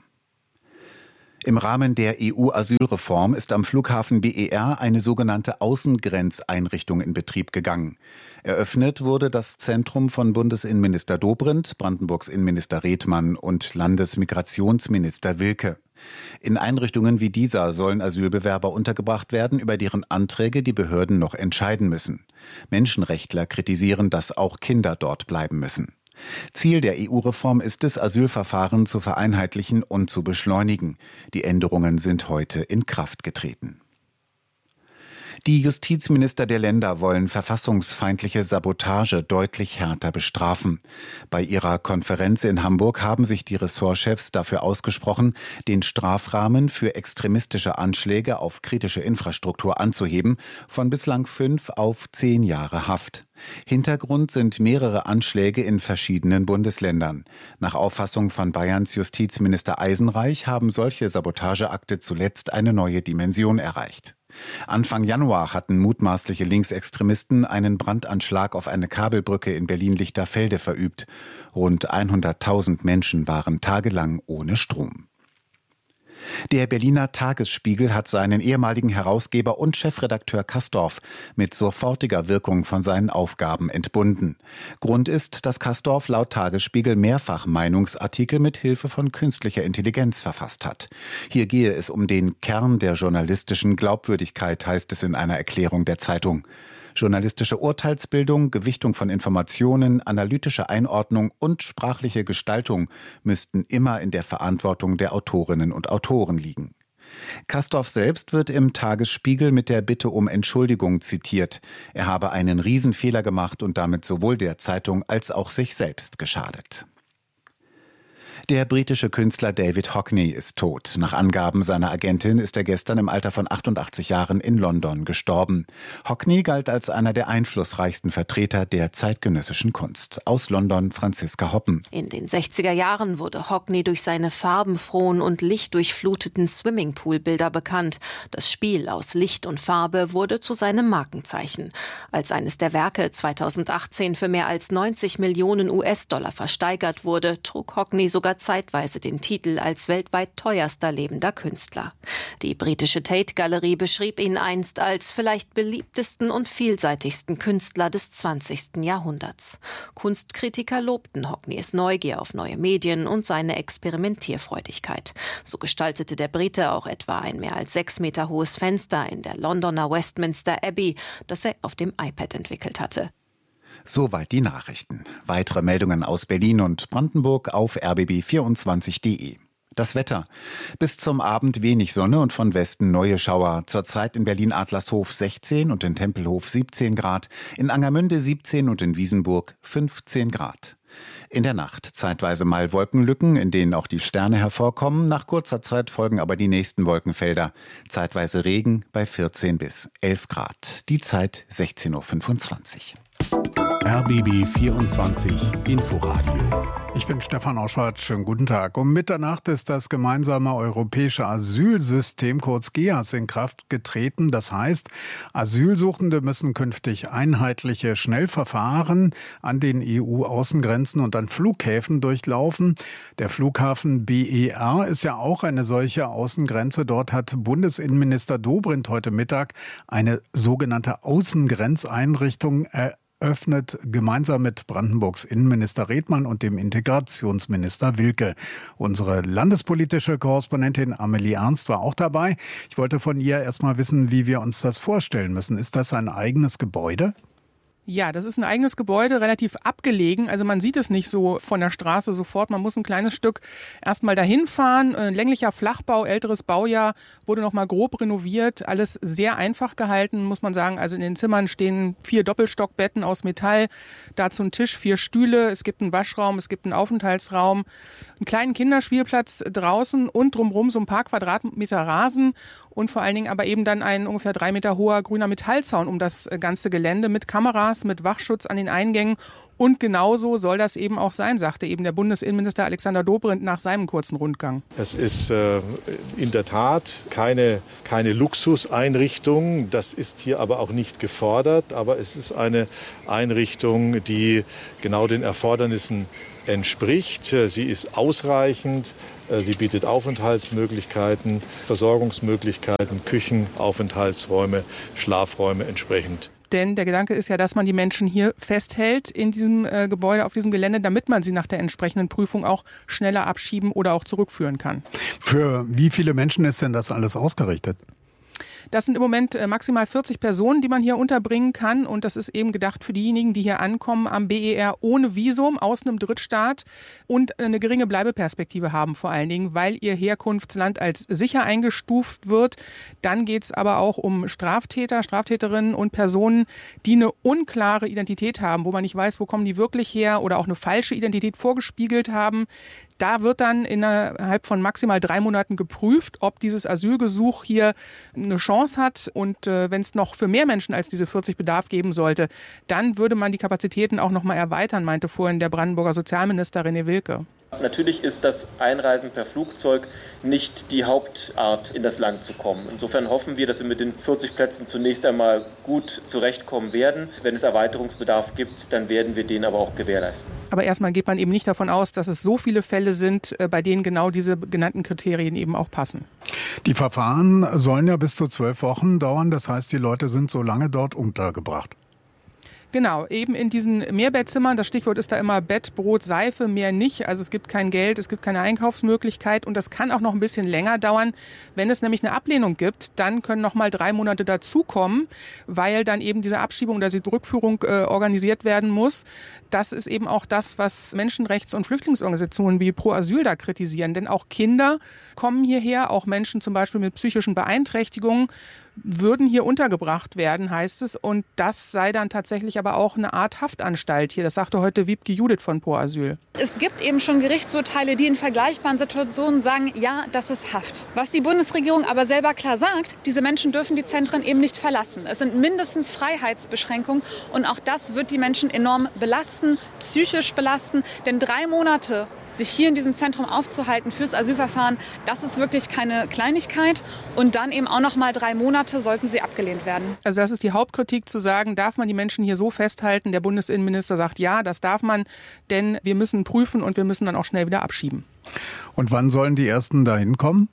Im Rahmen der EU-Asylreform ist am Flughafen BER eine sogenannte Außengrenzeinrichtung in Betrieb gegangen. Eröffnet wurde das Zentrum von Bundesinnenminister Dobrindt, Brandenburgs Innenminister Redmann und Landesmigrationsminister Wilke. In Einrichtungen wie dieser sollen Asylbewerber untergebracht werden, über deren Anträge die Behörden noch entscheiden müssen. Menschenrechtler kritisieren, dass auch Kinder dort bleiben müssen. Ziel der EU-Reform ist es, Asylverfahren zu vereinheitlichen und zu beschleunigen. Die Änderungen sind heute in Kraft getreten. Die Justizminister der Länder wollen verfassungsfeindliche Sabotage deutlich härter bestrafen. Bei ihrer Konferenz in Hamburg haben sich die Ressortchefs dafür ausgesprochen, den Strafrahmen für extremistische Anschläge auf kritische Infrastruktur anzuheben, von bislang 5 auf 10 Jahre Haft. Hintergrund sind mehrere Anschläge in verschiedenen Bundesländern. Nach Auffassung von Bayerns Justizminister Eisenreich haben solche Sabotageakte zuletzt eine neue Dimension erreicht. Anfang Januar hatten mutmaßliche Linksextremisten einen Brandanschlag auf eine Kabelbrücke in Berlin-Lichterfelde verübt. Rund 100.000 Menschen waren tagelang ohne Strom. Der Berliner Tagesspiegel hat seinen ehemaligen Herausgeber und Chefredakteur Kastorf mit sofortiger Wirkung von seinen Aufgaben entbunden. Grund ist, dass Kastorf laut Tagesspiegel mehrfach Meinungsartikel mit Hilfe von künstlicher Intelligenz verfasst hat. Hier gehe es um den Kern der journalistischen Glaubwürdigkeit, heißt es in einer Erklärung der Zeitung. Journalistische Urteilsbildung, Gewichtung von Informationen, analytische Einordnung und sprachliche Gestaltung müssten immer in der Verantwortung der Autorinnen und Autoren liegen. Kastorf selbst wird im Tagesspiegel mit der Bitte um Entschuldigung zitiert. Er habe einen Riesenfehler gemacht und damit sowohl der Zeitung als auch sich selbst geschadet. Der britische Künstler David Hockney ist tot. Nach Angaben seiner Agentin ist er gestern im Alter von 88 Jahren in London gestorben. Hockney galt als einer der einflussreichsten Vertreter der zeitgenössischen Kunst. Aus London Franziska Hoppen. In den 60er Jahren wurde Hockney durch seine farbenfrohen und lichtdurchfluteten Swimmingpool-Bilder bekannt. Das Spiel aus Licht und Farbe wurde zu seinem Markenzeichen. Als eines der Werke 2018 für mehr als 90 Millionen US-Dollar versteigert wurde, trug Hockney sogar zeitweise den Titel als weltweit teuerster lebender Künstler. Die britische Tate-Galerie beschrieb ihn einst als vielleicht beliebtesten und vielseitigsten Künstler des 20. Jahrhunderts. Kunstkritiker lobten Hockneys Neugier auf neue Medien und seine Experimentierfreudigkeit. So gestaltete der Brite auch etwa ein mehr als 6 Meter hohes Fenster in der Londoner Westminster Abbey, das er auf dem iPad entwickelt hatte. Soweit die Nachrichten. Weitere Meldungen aus Berlin und Brandenburg auf rbb24.de. Das Wetter. Bis zum Abend wenig Sonne und von Westen neue Schauer. Zurzeit in Berlin-Adlershof 16 und in Tempelhof 17 Grad, in Angermünde 17 und in Wiesenburg 15 Grad. In der Nacht zeitweise mal Wolkenlücken, in denen auch die Sterne hervorkommen. Nach kurzer Zeit folgen aber die nächsten Wolkenfelder. Zeitweise Regen bei 14 bis 11 Grad. Die Zeit 16:25 Uhr. RBB 24 Inforadio. Ich bin Stefan Oschwart. Schönen guten Tag. Um Mitternacht ist das gemeinsame europäische Asylsystem, kurz GEAS, in Kraft getreten. Das heißt, Asylsuchende müssen künftig einheitliche Schnellverfahren an den EU-Außengrenzen und an Flughäfen durchlaufen. Der Flughafen BER ist ja auch eine solche Außengrenze. Dort hat Bundesinnenminister Dobrindt heute Mittag eine sogenannte Außengrenzeinrichtung eröffnet, gemeinsam mit Brandenburgs Innenminister Redmann und dem Integrationsminister Wilke. Unsere landespolitische Korrespondentin Amelie Ernst war auch dabei. Ich wollte von ihr erst mal wissen, wie wir uns das vorstellen müssen. Ist das ein eigenes Gebäude? Ja, das ist ein eigenes Gebäude, relativ abgelegen. Also man sieht es nicht so von der Straße sofort. Man muss ein kleines Stück erstmal dahin fahren. Ein länglicher Flachbau, älteres Baujahr, wurde nochmal grob renoviert. Alles sehr einfach gehalten, muss man sagen. Also in den Zimmern stehen 4 Doppelstockbetten aus Metall. Dazu ein Tisch, 4 Stühle. Es gibt einen Waschraum, es gibt einen Aufenthaltsraum. Einen kleinen Kinderspielplatz draußen und drumherum so ein paar Quadratmeter Rasen. Und vor allen Dingen aber eben dann ein ungefähr 3 Meter hoher grüner Metallzaun um das ganze Gelände mit Kameras, mit Wachschutz an den Eingängen. Und genauso soll das eben auch sein, sagte eben der Bundesinnenminister Alexander Dobrindt nach seinem kurzen Rundgang. Es ist in der Tat keine Luxuseinrichtung. Das ist hier aber auch nicht gefordert. Aber es ist eine Einrichtung, die genau den Erfordernissen entspricht. Sie ist ausreichend. Sie bietet Aufenthaltsmöglichkeiten, Versorgungsmöglichkeiten, Küchen, Aufenthaltsräume, Schlafräume entsprechend. Denn der Gedanke ist ja, dass man die Menschen hier festhält in diesem Gebäude, auf diesem Gelände, damit man sie nach der entsprechenden Prüfung auch schneller abschieben oder auch zurückführen kann. Für wie viele Menschen ist denn das alles ausgerichtet? Das sind im Moment maximal 40 Personen, die man hier unterbringen kann. Und das ist eben gedacht für diejenigen, die hier ankommen am BER ohne Visum aus einem Drittstaat und eine geringe Bleibeperspektive haben vor allen Dingen, weil ihr Herkunftsland als sicher eingestuft wird. Dann geht es aber auch um Straftäter, Straftäterinnen und Personen, die eine unklare Identität haben, wo man nicht weiß, wo kommen die wirklich her oder auch eine falsche Identität vorgespiegelt haben. Da wird dann innerhalb von maximal 3 Monaten geprüft, ob dieses Asylgesuch hier eine Chance hat. Und wenn es noch für mehr Menschen als diese 40 Bedarf geben sollte, dann würde man die Kapazitäten auch noch mal erweitern, meinte vorhin der Brandenburger Sozialminister René Wilke. Natürlich ist das Einreisen per Flugzeug nicht die Hauptart, in das Land zu kommen. Insofern hoffen wir, dass wir mit den 40 Plätzen zunächst einmal gut zurechtkommen werden. Wenn es Erweiterungsbedarf gibt, dann werden wir den aber auch gewährleisten. Aber erstmal geht man eben nicht davon aus, dass es so viele Fälle sind, bei denen genau diese genannten Kriterien eben auch passen. Die Verfahren sollen ja bis zu 12 Wochen dauern. Das heißt, die Leute sind so lange dort untergebracht. Genau, eben in diesen Mehrbettzimmern, das Stichwort ist da immer Bett, Brot, Seife, mehr nicht. Also es gibt kein Geld, es gibt keine Einkaufsmöglichkeit und das kann auch noch ein bisschen länger dauern. Wenn es nämlich eine Ablehnung gibt, dann können noch mal 3 Monate dazukommen, weil dann eben diese Abschiebung oder die Rückführung organisiert werden muss. Das ist eben auch das, was Menschenrechts- und Flüchtlingsorganisationen wie Pro Asyl da kritisieren. Denn auch Kinder kommen hierher, auch Menschen zum Beispiel mit psychischen Beeinträchtigungen, würden hier untergebracht werden, heißt es. Und das sei dann tatsächlich aber auch eine Art Haftanstalt hier. Das sagte heute Wiebke Judith von Pro Asyl. Es gibt eben schon Gerichtsurteile, die in vergleichbaren Situationen sagen, ja, das ist Haft. Was die Bundesregierung aber selber klar sagt, diese Menschen dürfen die Zentren eben nicht verlassen. Es sind mindestens Freiheitsbeschränkungen und auch das wird die Menschen enorm belasten, psychisch belasten. Denn 3 Monate sich hier in diesem Zentrum aufzuhalten fürs Asylverfahren, das ist wirklich keine Kleinigkeit. Und dann eben auch noch mal 3 Monate sollten sie abgelehnt werden. Also das ist die Hauptkritik, zu sagen, darf man die Menschen hier so festhalten? Der Bundesinnenminister sagt, ja, das darf man, denn wir müssen prüfen und wir müssen dann auch schnell wieder abschieben. Und wann sollen die Ersten dahin kommen?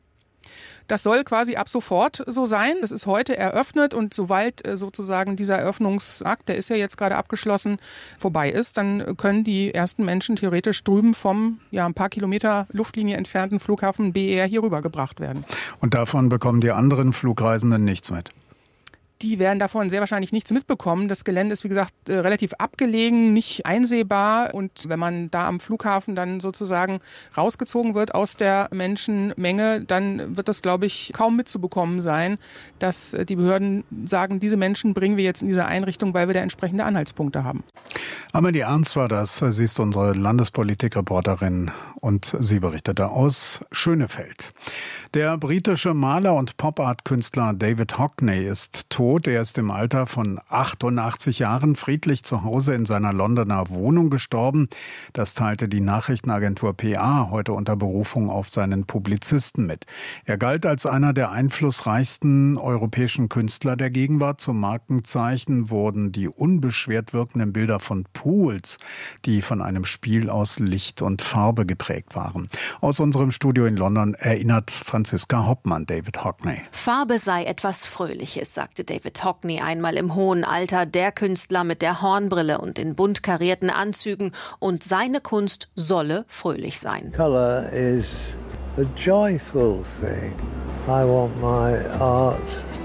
Das soll quasi ab sofort so sein. Das ist heute eröffnet und sobald sozusagen dieser Eröffnungsakt, der ist ja jetzt gerade abgeschlossen, vorbei ist, dann können die ersten Menschen theoretisch drüben vom ein paar Kilometer Luftlinie entfernten Flughafen BER hier rübergebracht werden. Und davon bekommen die anderen Flugreisenden nichts mit? Die werden davon sehr wahrscheinlich nichts mitbekommen. Das Gelände ist, wie gesagt, relativ abgelegen, nicht einsehbar. Und wenn man da am Flughafen dann sozusagen rausgezogen wird aus der Menschenmenge, dann wird das, glaube ich, kaum mitzubekommen sein, dass die Behörden sagen, diese Menschen bringen wir jetzt in diese Einrichtung, weil wir da entsprechende Anhaltspunkte haben. Amelie Ernst war das. Sie ist unsere Landespolitik-Reporterin und sie berichtete aus Schönefeld. Der britische Maler und Pop-Art-Künstler David Hockney ist tot. Er ist im Alter von 88 Jahren friedlich zu Hause in seiner Londoner Wohnung gestorben. Das teilte die Nachrichtenagentur PA heute unter Berufung auf seinen Publizisten mit. Er galt als einer der einflussreichsten europäischen Künstler der Gegenwart. Zum Markenzeichen wurden die unbeschwert wirkenden Bilder von Pools, die von einem Spiel aus Licht und Farbe geprägt waren. Aus unserem Studio in London erinnert Franziska Hoppmann David Hockney. Farbe sei etwas Fröhliches, sagte David Hockney einmal im hohen Alter. Der Künstler mit der Hornbrille und den bunt karierten Anzügen. Und seine Kunst solle fröhlich sein. Color is a joyful thing. I want my art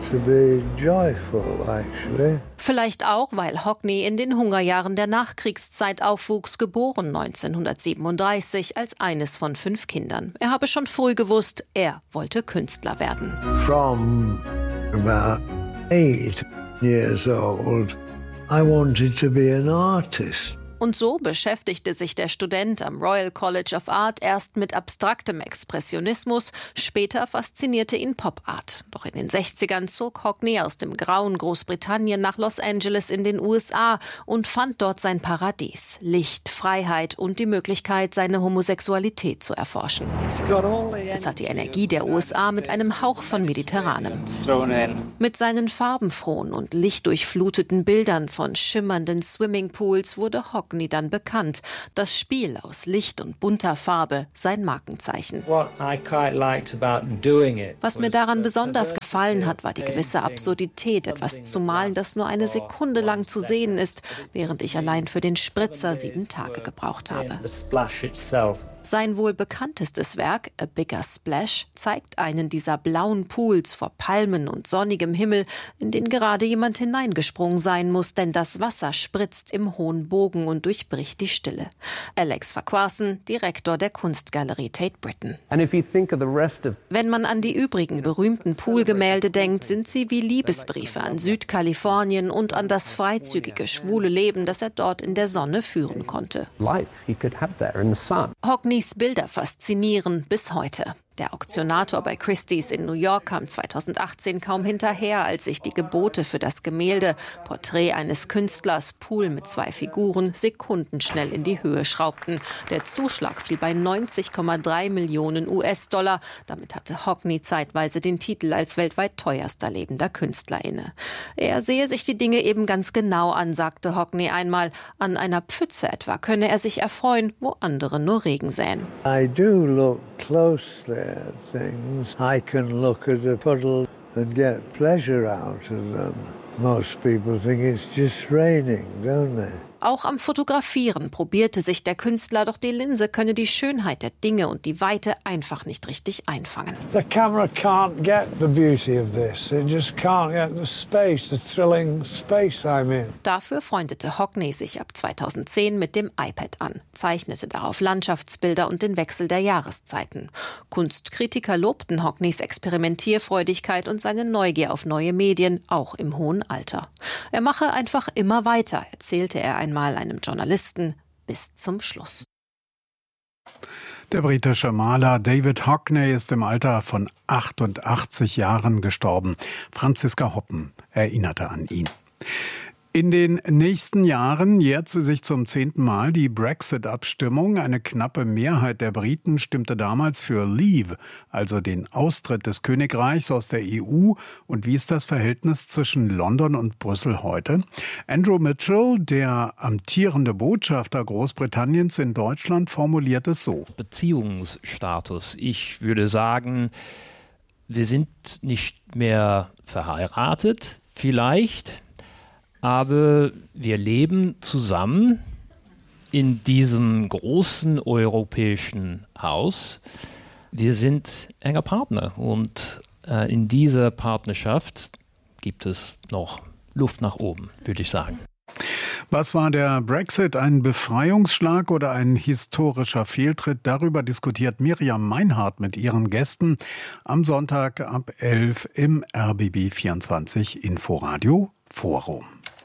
to be joyful, actually. Vielleicht auch, weil Hockney in den Hungerjahren der Nachkriegszeit aufwuchs, geboren 1937 als eines von 5 Kindern. Er habe schon früh gewusst, er wollte Künstler werden. From about 8 years old, I wanted to be an artist. Und so beschäftigte sich der Student am Royal College of Art erst mit abstraktem Expressionismus, später faszinierte ihn Pop-Art. Doch in den 60ern zog Hockney aus dem grauen Großbritannien nach Los Angeles in den USA und fand dort sein Paradies. Licht, Freiheit und die Möglichkeit, seine Homosexualität zu erforschen. Es hat die Energie der USA mit einem Hauch von Mediterranem. Mit seinen farbenfrohen und lichtdurchfluteten Bildern von schimmernden Swimmingpools wurde Hockney dann bekannt. Das Spiel aus Licht und bunter Farbe, sein Markenzeichen. Was mir daran besonders gefallen hat, war die gewisse Absurdität, etwas zu malen, das nur eine Sekunde lang zu sehen ist, während ich allein für den Spritzer 7 Tage gebraucht habe. Sein wohl bekanntestes Werk, A Bigger Splash, zeigt einen dieser blauen Pools vor Palmen und sonnigem Himmel, in den gerade jemand hineingesprungen sein muss, denn das Wasser spritzt im hohen Bogen und durchbricht die Stille. Alex Farquharson, Direktor der Kunstgalerie Tate Britain. Wenn man an die übrigen berühmten Poolgemälde denkt, sind sie wie Liebesbriefe an Südkalifornien und an das freizügige, schwule Leben, das er dort in der Sonne führen konnte. Hockneys Bilder faszinieren bis heute. Der Auktionator bei Christie's in New York kam 2018 kaum hinterher, als sich die Gebote für das Gemälde Porträt eines Künstlers, Pool mit 2 Figuren, sekundenschnell in die Höhe schraubten. Der Zuschlag fiel bei 90,3 Millionen US-Dollar. Damit hatte Hockney zeitweise den Titel als weltweit teuerster lebender Künstler inne. Er sehe sich die Dinge eben ganz genau an, sagte Hockney einmal. An einer Pfütze etwa könne er sich erfreuen, wo andere nur Regen säen. I do look closely at things. I can look at a puddle and get pleasure out of them. Most people think it's just raining, don't they? Auch am Fotografieren probierte sich der Künstler, doch die Linse könne die Schönheit der Dinge und die Weite einfach nicht richtig einfangen. The camera can't get the beauty of this. It just can't get the space, the thrilling space I'm in. Dafür freundete Hockney sich ab 2010 mit dem iPad an, zeichnete darauf Landschaftsbilder und den Wechsel der Jahreszeiten. Kunstkritiker lobten Hockneys Experimentierfreudigkeit und seine Neugier auf neue Medien, auch im hohen Alter. Er mache einfach immer weiter, erzählte er einmal einem Journalisten, bis zum Schluss. Der britische Maler David Hockney ist im Alter von 88 Jahren gestorben. Franziska Hoppen erinnerte an ihn. In den nächsten Jahren jährt sie sich zum 10. Mal die Brexit-Abstimmung. Eine knappe Mehrheit der Briten stimmte damals für Leave, also den Austritt des Königreichs aus der EU. Und wie ist das Verhältnis zwischen London und Brüssel heute? Andrew Mitchell, der amtierende Botschafter Großbritanniens in Deutschland, formuliert es so. Beziehungsstatus. Ich würde sagen, wir sind nicht mehr verheiratet, vielleicht. Aber wir leben zusammen in diesem großen europäischen Haus. Wir sind enger Partner und in dieser Partnerschaft gibt es noch Luft nach oben, würde ich sagen. Was war der Brexit, ein Befreiungsschlag oder ein historischer Fehltritt? Darüber diskutiert Miriam Meinhardt mit ihren Gästen am Sonntag ab 11 im RBB 24 Inforadio Forum.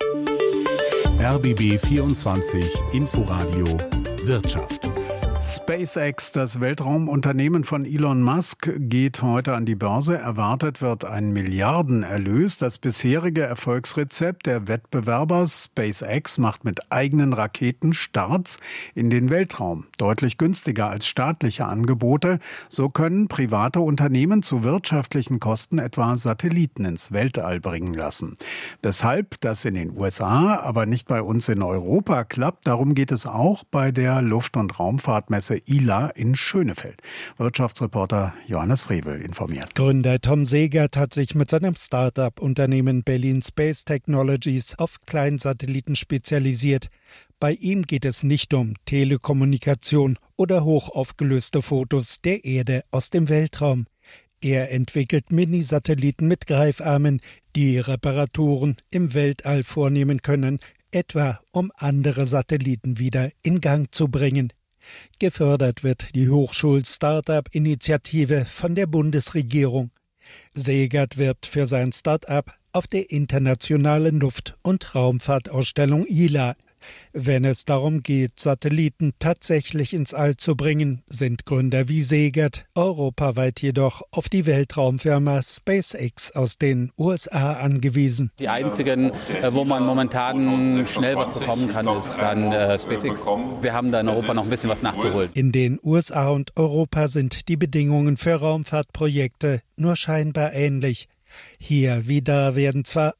RBB 24 Inforadio Wirtschaft. SpaceX, das Weltraumunternehmen von Elon Musk, geht heute an die Börse. Erwartet wird ein Milliardenerlös. Das bisherige Erfolgsrezept der Wettbewerber SpaceX macht mit eigenen Raketen Starts in den Weltraum. Deutlich günstiger als staatliche Angebote. So können private Unternehmen zu wirtschaftlichen Kosten etwa Satelliten ins Weltall bringen lassen. Weshalb das in den USA, aber nicht bei uns in Europa klappt, darum geht es auch bei der Luft- und Raumfahrtmesse ILA in Schönefeld. Wirtschaftsreporter Johannes Frevel informiert. Gründer Tom Segert hat sich mit seinem Start-up-Unternehmen Berlin Space Technologies auf Kleinsatelliten spezialisiert. Bei ihm geht es nicht um Telekommunikation oder hochaufgelöste Fotos der Erde aus dem Weltraum. Er entwickelt Mini-Satelliten mit Greifarmen, die Reparaturen im Weltall vornehmen können, etwa um andere Satelliten wieder in Gang zu bringen. Gefördert wird die Hochschul-Startup-Initiative von der Bundesregierung. Segert wirbt für sein Start-up auf der internationalen Luft- und Raumfahrtausstellung ILA. Wenn es darum geht, Satelliten tatsächlich ins All zu bringen, sind Gründer wie Segert europaweit jedoch auf die Weltraumfirma SpaceX aus den USA angewiesen. Die einzigen, wo man momentan schnell was bekommen kann, ist dann SpaceX. Wir haben da in Europa noch ein bisschen was nachzuholen. In den USA und Europa sind die Bedingungen für Raumfahrtprojekte nur scheinbar ähnlich. Hier wie da werden zwar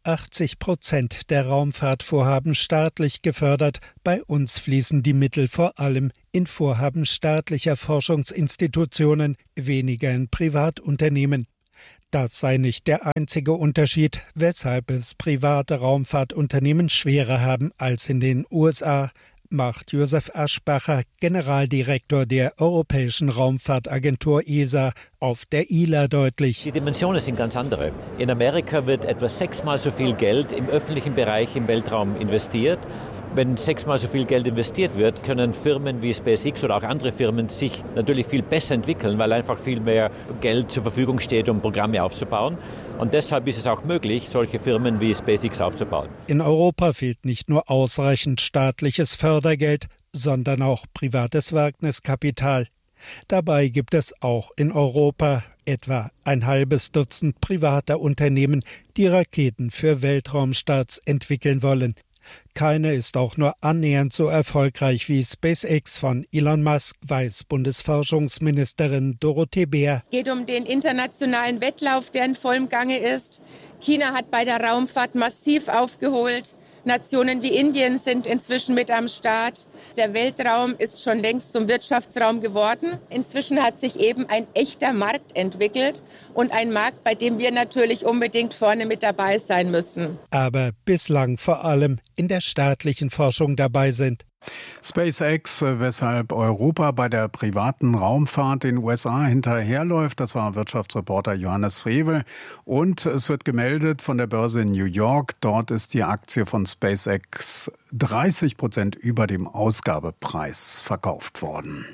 80% der Raumfahrtvorhaben staatlich gefördert, bei uns fließen die Mittel vor allem in Vorhaben staatlicher Forschungsinstitutionen, weniger in Privatunternehmen. Das sei nicht der einzige Unterschied, weshalb es private Raumfahrtunternehmen schwerer haben als in den USA, macht Josef Aschbacher, Generaldirektor der Europäischen Raumfahrtagentur ESA, auf der ILA deutlich. Die Dimensionen sind ganz andere. In Amerika wird etwa 6-mal so viel Geld im öffentlichen Bereich im Weltraum investiert. Wenn 6-mal so viel Geld investiert wird, können Firmen wie SpaceX oder auch andere Firmen sich natürlich viel besser entwickeln, weil einfach viel mehr Geld zur Verfügung steht, um Programme aufzubauen. Und deshalb ist es auch möglich, solche Firmen wie SpaceX aufzubauen. In Europa fehlt nicht nur ausreichend staatliches Fördergeld, sondern auch privates Wagniskapital. Dabei gibt es auch in Europa etwa ein halbes Dutzend privater Unternehmen, die Raketen für Weltraumstarts entwickeln wollen. Keine ist auch nur annähernd so erfolgreich wie SpaceX von Elon Musk, weiß Bundesforschungsministerin Dorothee Bär. Es geht um den internationalen Wettlauf, der in vollem Gange ist. China hat bei der Raumfahrt massiv aufgeholt. Nationen wie Indien sind inzwischen mit am Start. Der Weltraum ist schon längst zum Wirtschaftsraum geworden. Inzwischen hat sich eben ein echter Markt entwickelt und ein Markt, bei dem wir natürlich unbedingt vorne mit dabei sein müssen. Aber bislang vor allem in der staatlichen Forschung dabei sind. SpaceX, weshalb Europa bei der privaten Raumfahrt den USA hinterherläuft, das war Wirtschaftsreporter Johannes Frevel. Und es wird gemeldet von der Börse in New York, dort ist die Aktie von SpaceX 30% über dem Ausgabepreis verkauft worden.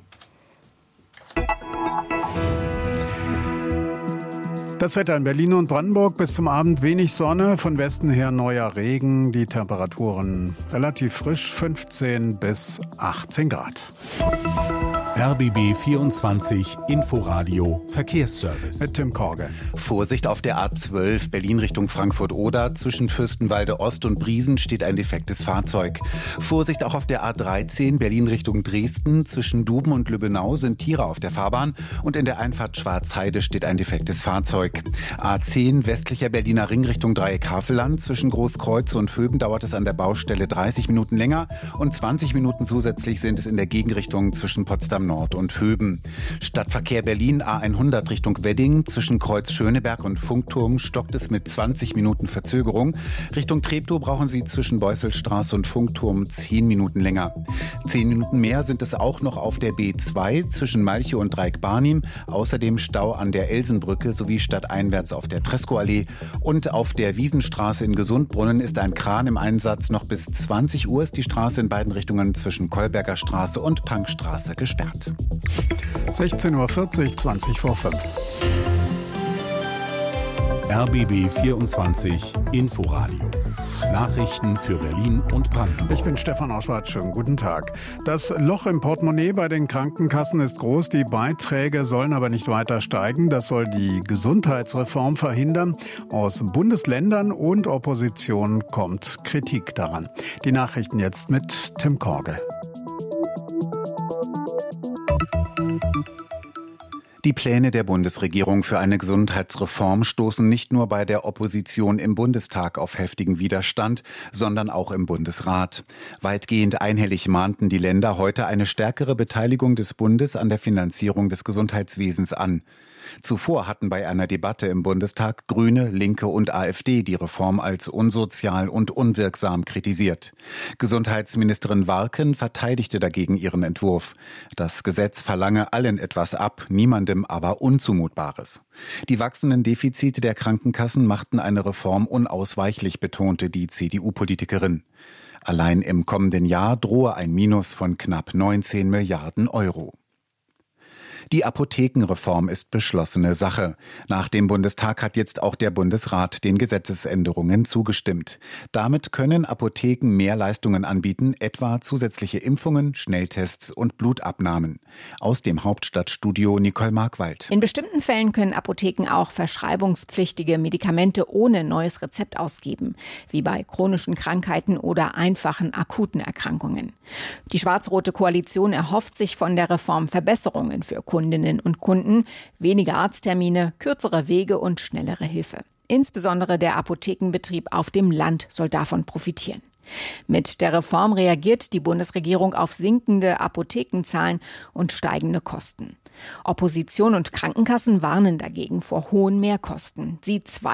Das Wetter in Berlin und Brandenburg: bis zum Abend wenig Sonne, von Westen her neuer Regen, die Temperaturen relativ frisch, 15 bis 18 Grad. RBB 24 Inforadio Verkehrsservice. Mit Tim Korge. Vorsicht auf der A12 Berlin Richtung Frankfurt-Oder. Zwischen Fürstenwalde Ost und Briesen steht ein defektes Fahrzeug. Vorsicht auch auf der A13 Berlin Richtung Dresden. Zwischen Duben und Lübbenau sind Tiere auf der Fahrbahn. Und in der Einfahrt Schwarzheide steht ein defektes Fahrzeug. A10 westlicher Berliner Ring Richtung Dreieck Havelland. Zwischen Großkreuz und Vöben dauert es an der Baustelle 30 Minuten länger. Und 20 Minuten zusätzlich sind es in der Gegenrichtung zwischen Potsdam Nord und Vöben. Stadtverkehr Berlin A100 Richtung Wedding. Zwischen Kreuz Schöneberg und Funkturm stockt es mit 20 Minuten Verzögerung. Richtung Treptow brauchen Sie zwischen Beusselstraße und Funkturm 10 Minuten länger. 10 Minuten mehr sind es auch noch auf der B2 zwischen Malchow und Dreieck-Barnim. Außerdem Stau an der Elsenbrücke sowie stadteinwärts auf der Trescow-Allee. Und auf der Wiesenstraße in Gesundbrunnen ist ein Kran im Einsatz. Noch bis 20 Uhr ist die Straße in beiden Richtungen zwischen Kolberger Straße und Punkstraße gesperrt. 16:40 Uhr, 20 vor 5. RBB 24 Inforadio. Nachrichten für Berlin und Brandenburg. Ich bin Stefan Oschwart, schönen guten Tag. Das Loch im Portemonnaie bei den Krankenkassen ist groß. Die Beiträge sollen aber nicht weiter steigen. Das soll die Gesundheitsreform verhindern. Aus Bundesländern und Opposition kommt Kritik daran. Die Nachrichten jetzt mit Tim Korge. Die Pläne der Bundesregierung für eine Gesundheitsreform stoßen nicht nur bei der Opposition im Bundestag auf heftigen Widerstand, sondern auch im Bundesrat. Weitgehend einhellig mahnten die Länder heute eine stärkere Beteiligung des Bundes an der Finanzierung des Gesundheitswesens an. Zuvor hatten bei einer Debatte im Bundestag Grüne, Linke und AfD die Reform als unsozial und unwirksam kritisiert. Gesundheitsministerin Warken verteidigte dagegen ihren Entwurf. Das Gesetz verlange allen etwas ab, niemandem aber Unzumutbares. Die wachsenden Defizite der Krankenkassen machten eine Reform unausweichlich, betonte die CDU-Politikerin. Allein im kommenden Jahr drohe ein Minus von knapp 19 Milliarden Euro. Die Apothekenreform ist beschlossene Sache. Nach dem Bundestag hat jetzt auch der Bundesrat den Gesetzesänderungen zugestimmt. Damit können Apotheken mehr Leistungen anbieten, etwa zusätzliche Impfungen, Schnelltests und Blutabnahmen. Aus dem Hauptstadtstudio Nicole Markwald. In bestimmten Fällen können Apotheken auch verschreibungspflichtige Medikamente ohne neues Rezept ausgeben, wie bei chronischen Krankheiten oder einfachen akuten Erkrankungen. Die schwarz-rote Koalition erhofft sich von der Reform Verbesserungen für Kundinnen und Kunden, weniger Arzttermine, kürzere Wege und schnellere Hilfe. Insbesondere der Apothekenbetrieb auf dem Land soll davon profitieren. Mit der Reform reagiert die Bundesregierung auf sinkende Apothekenzahlen und steigende Kosten. Opposition und Krankenkassen warnen dagegen vor hohen Mehrkosten. Sie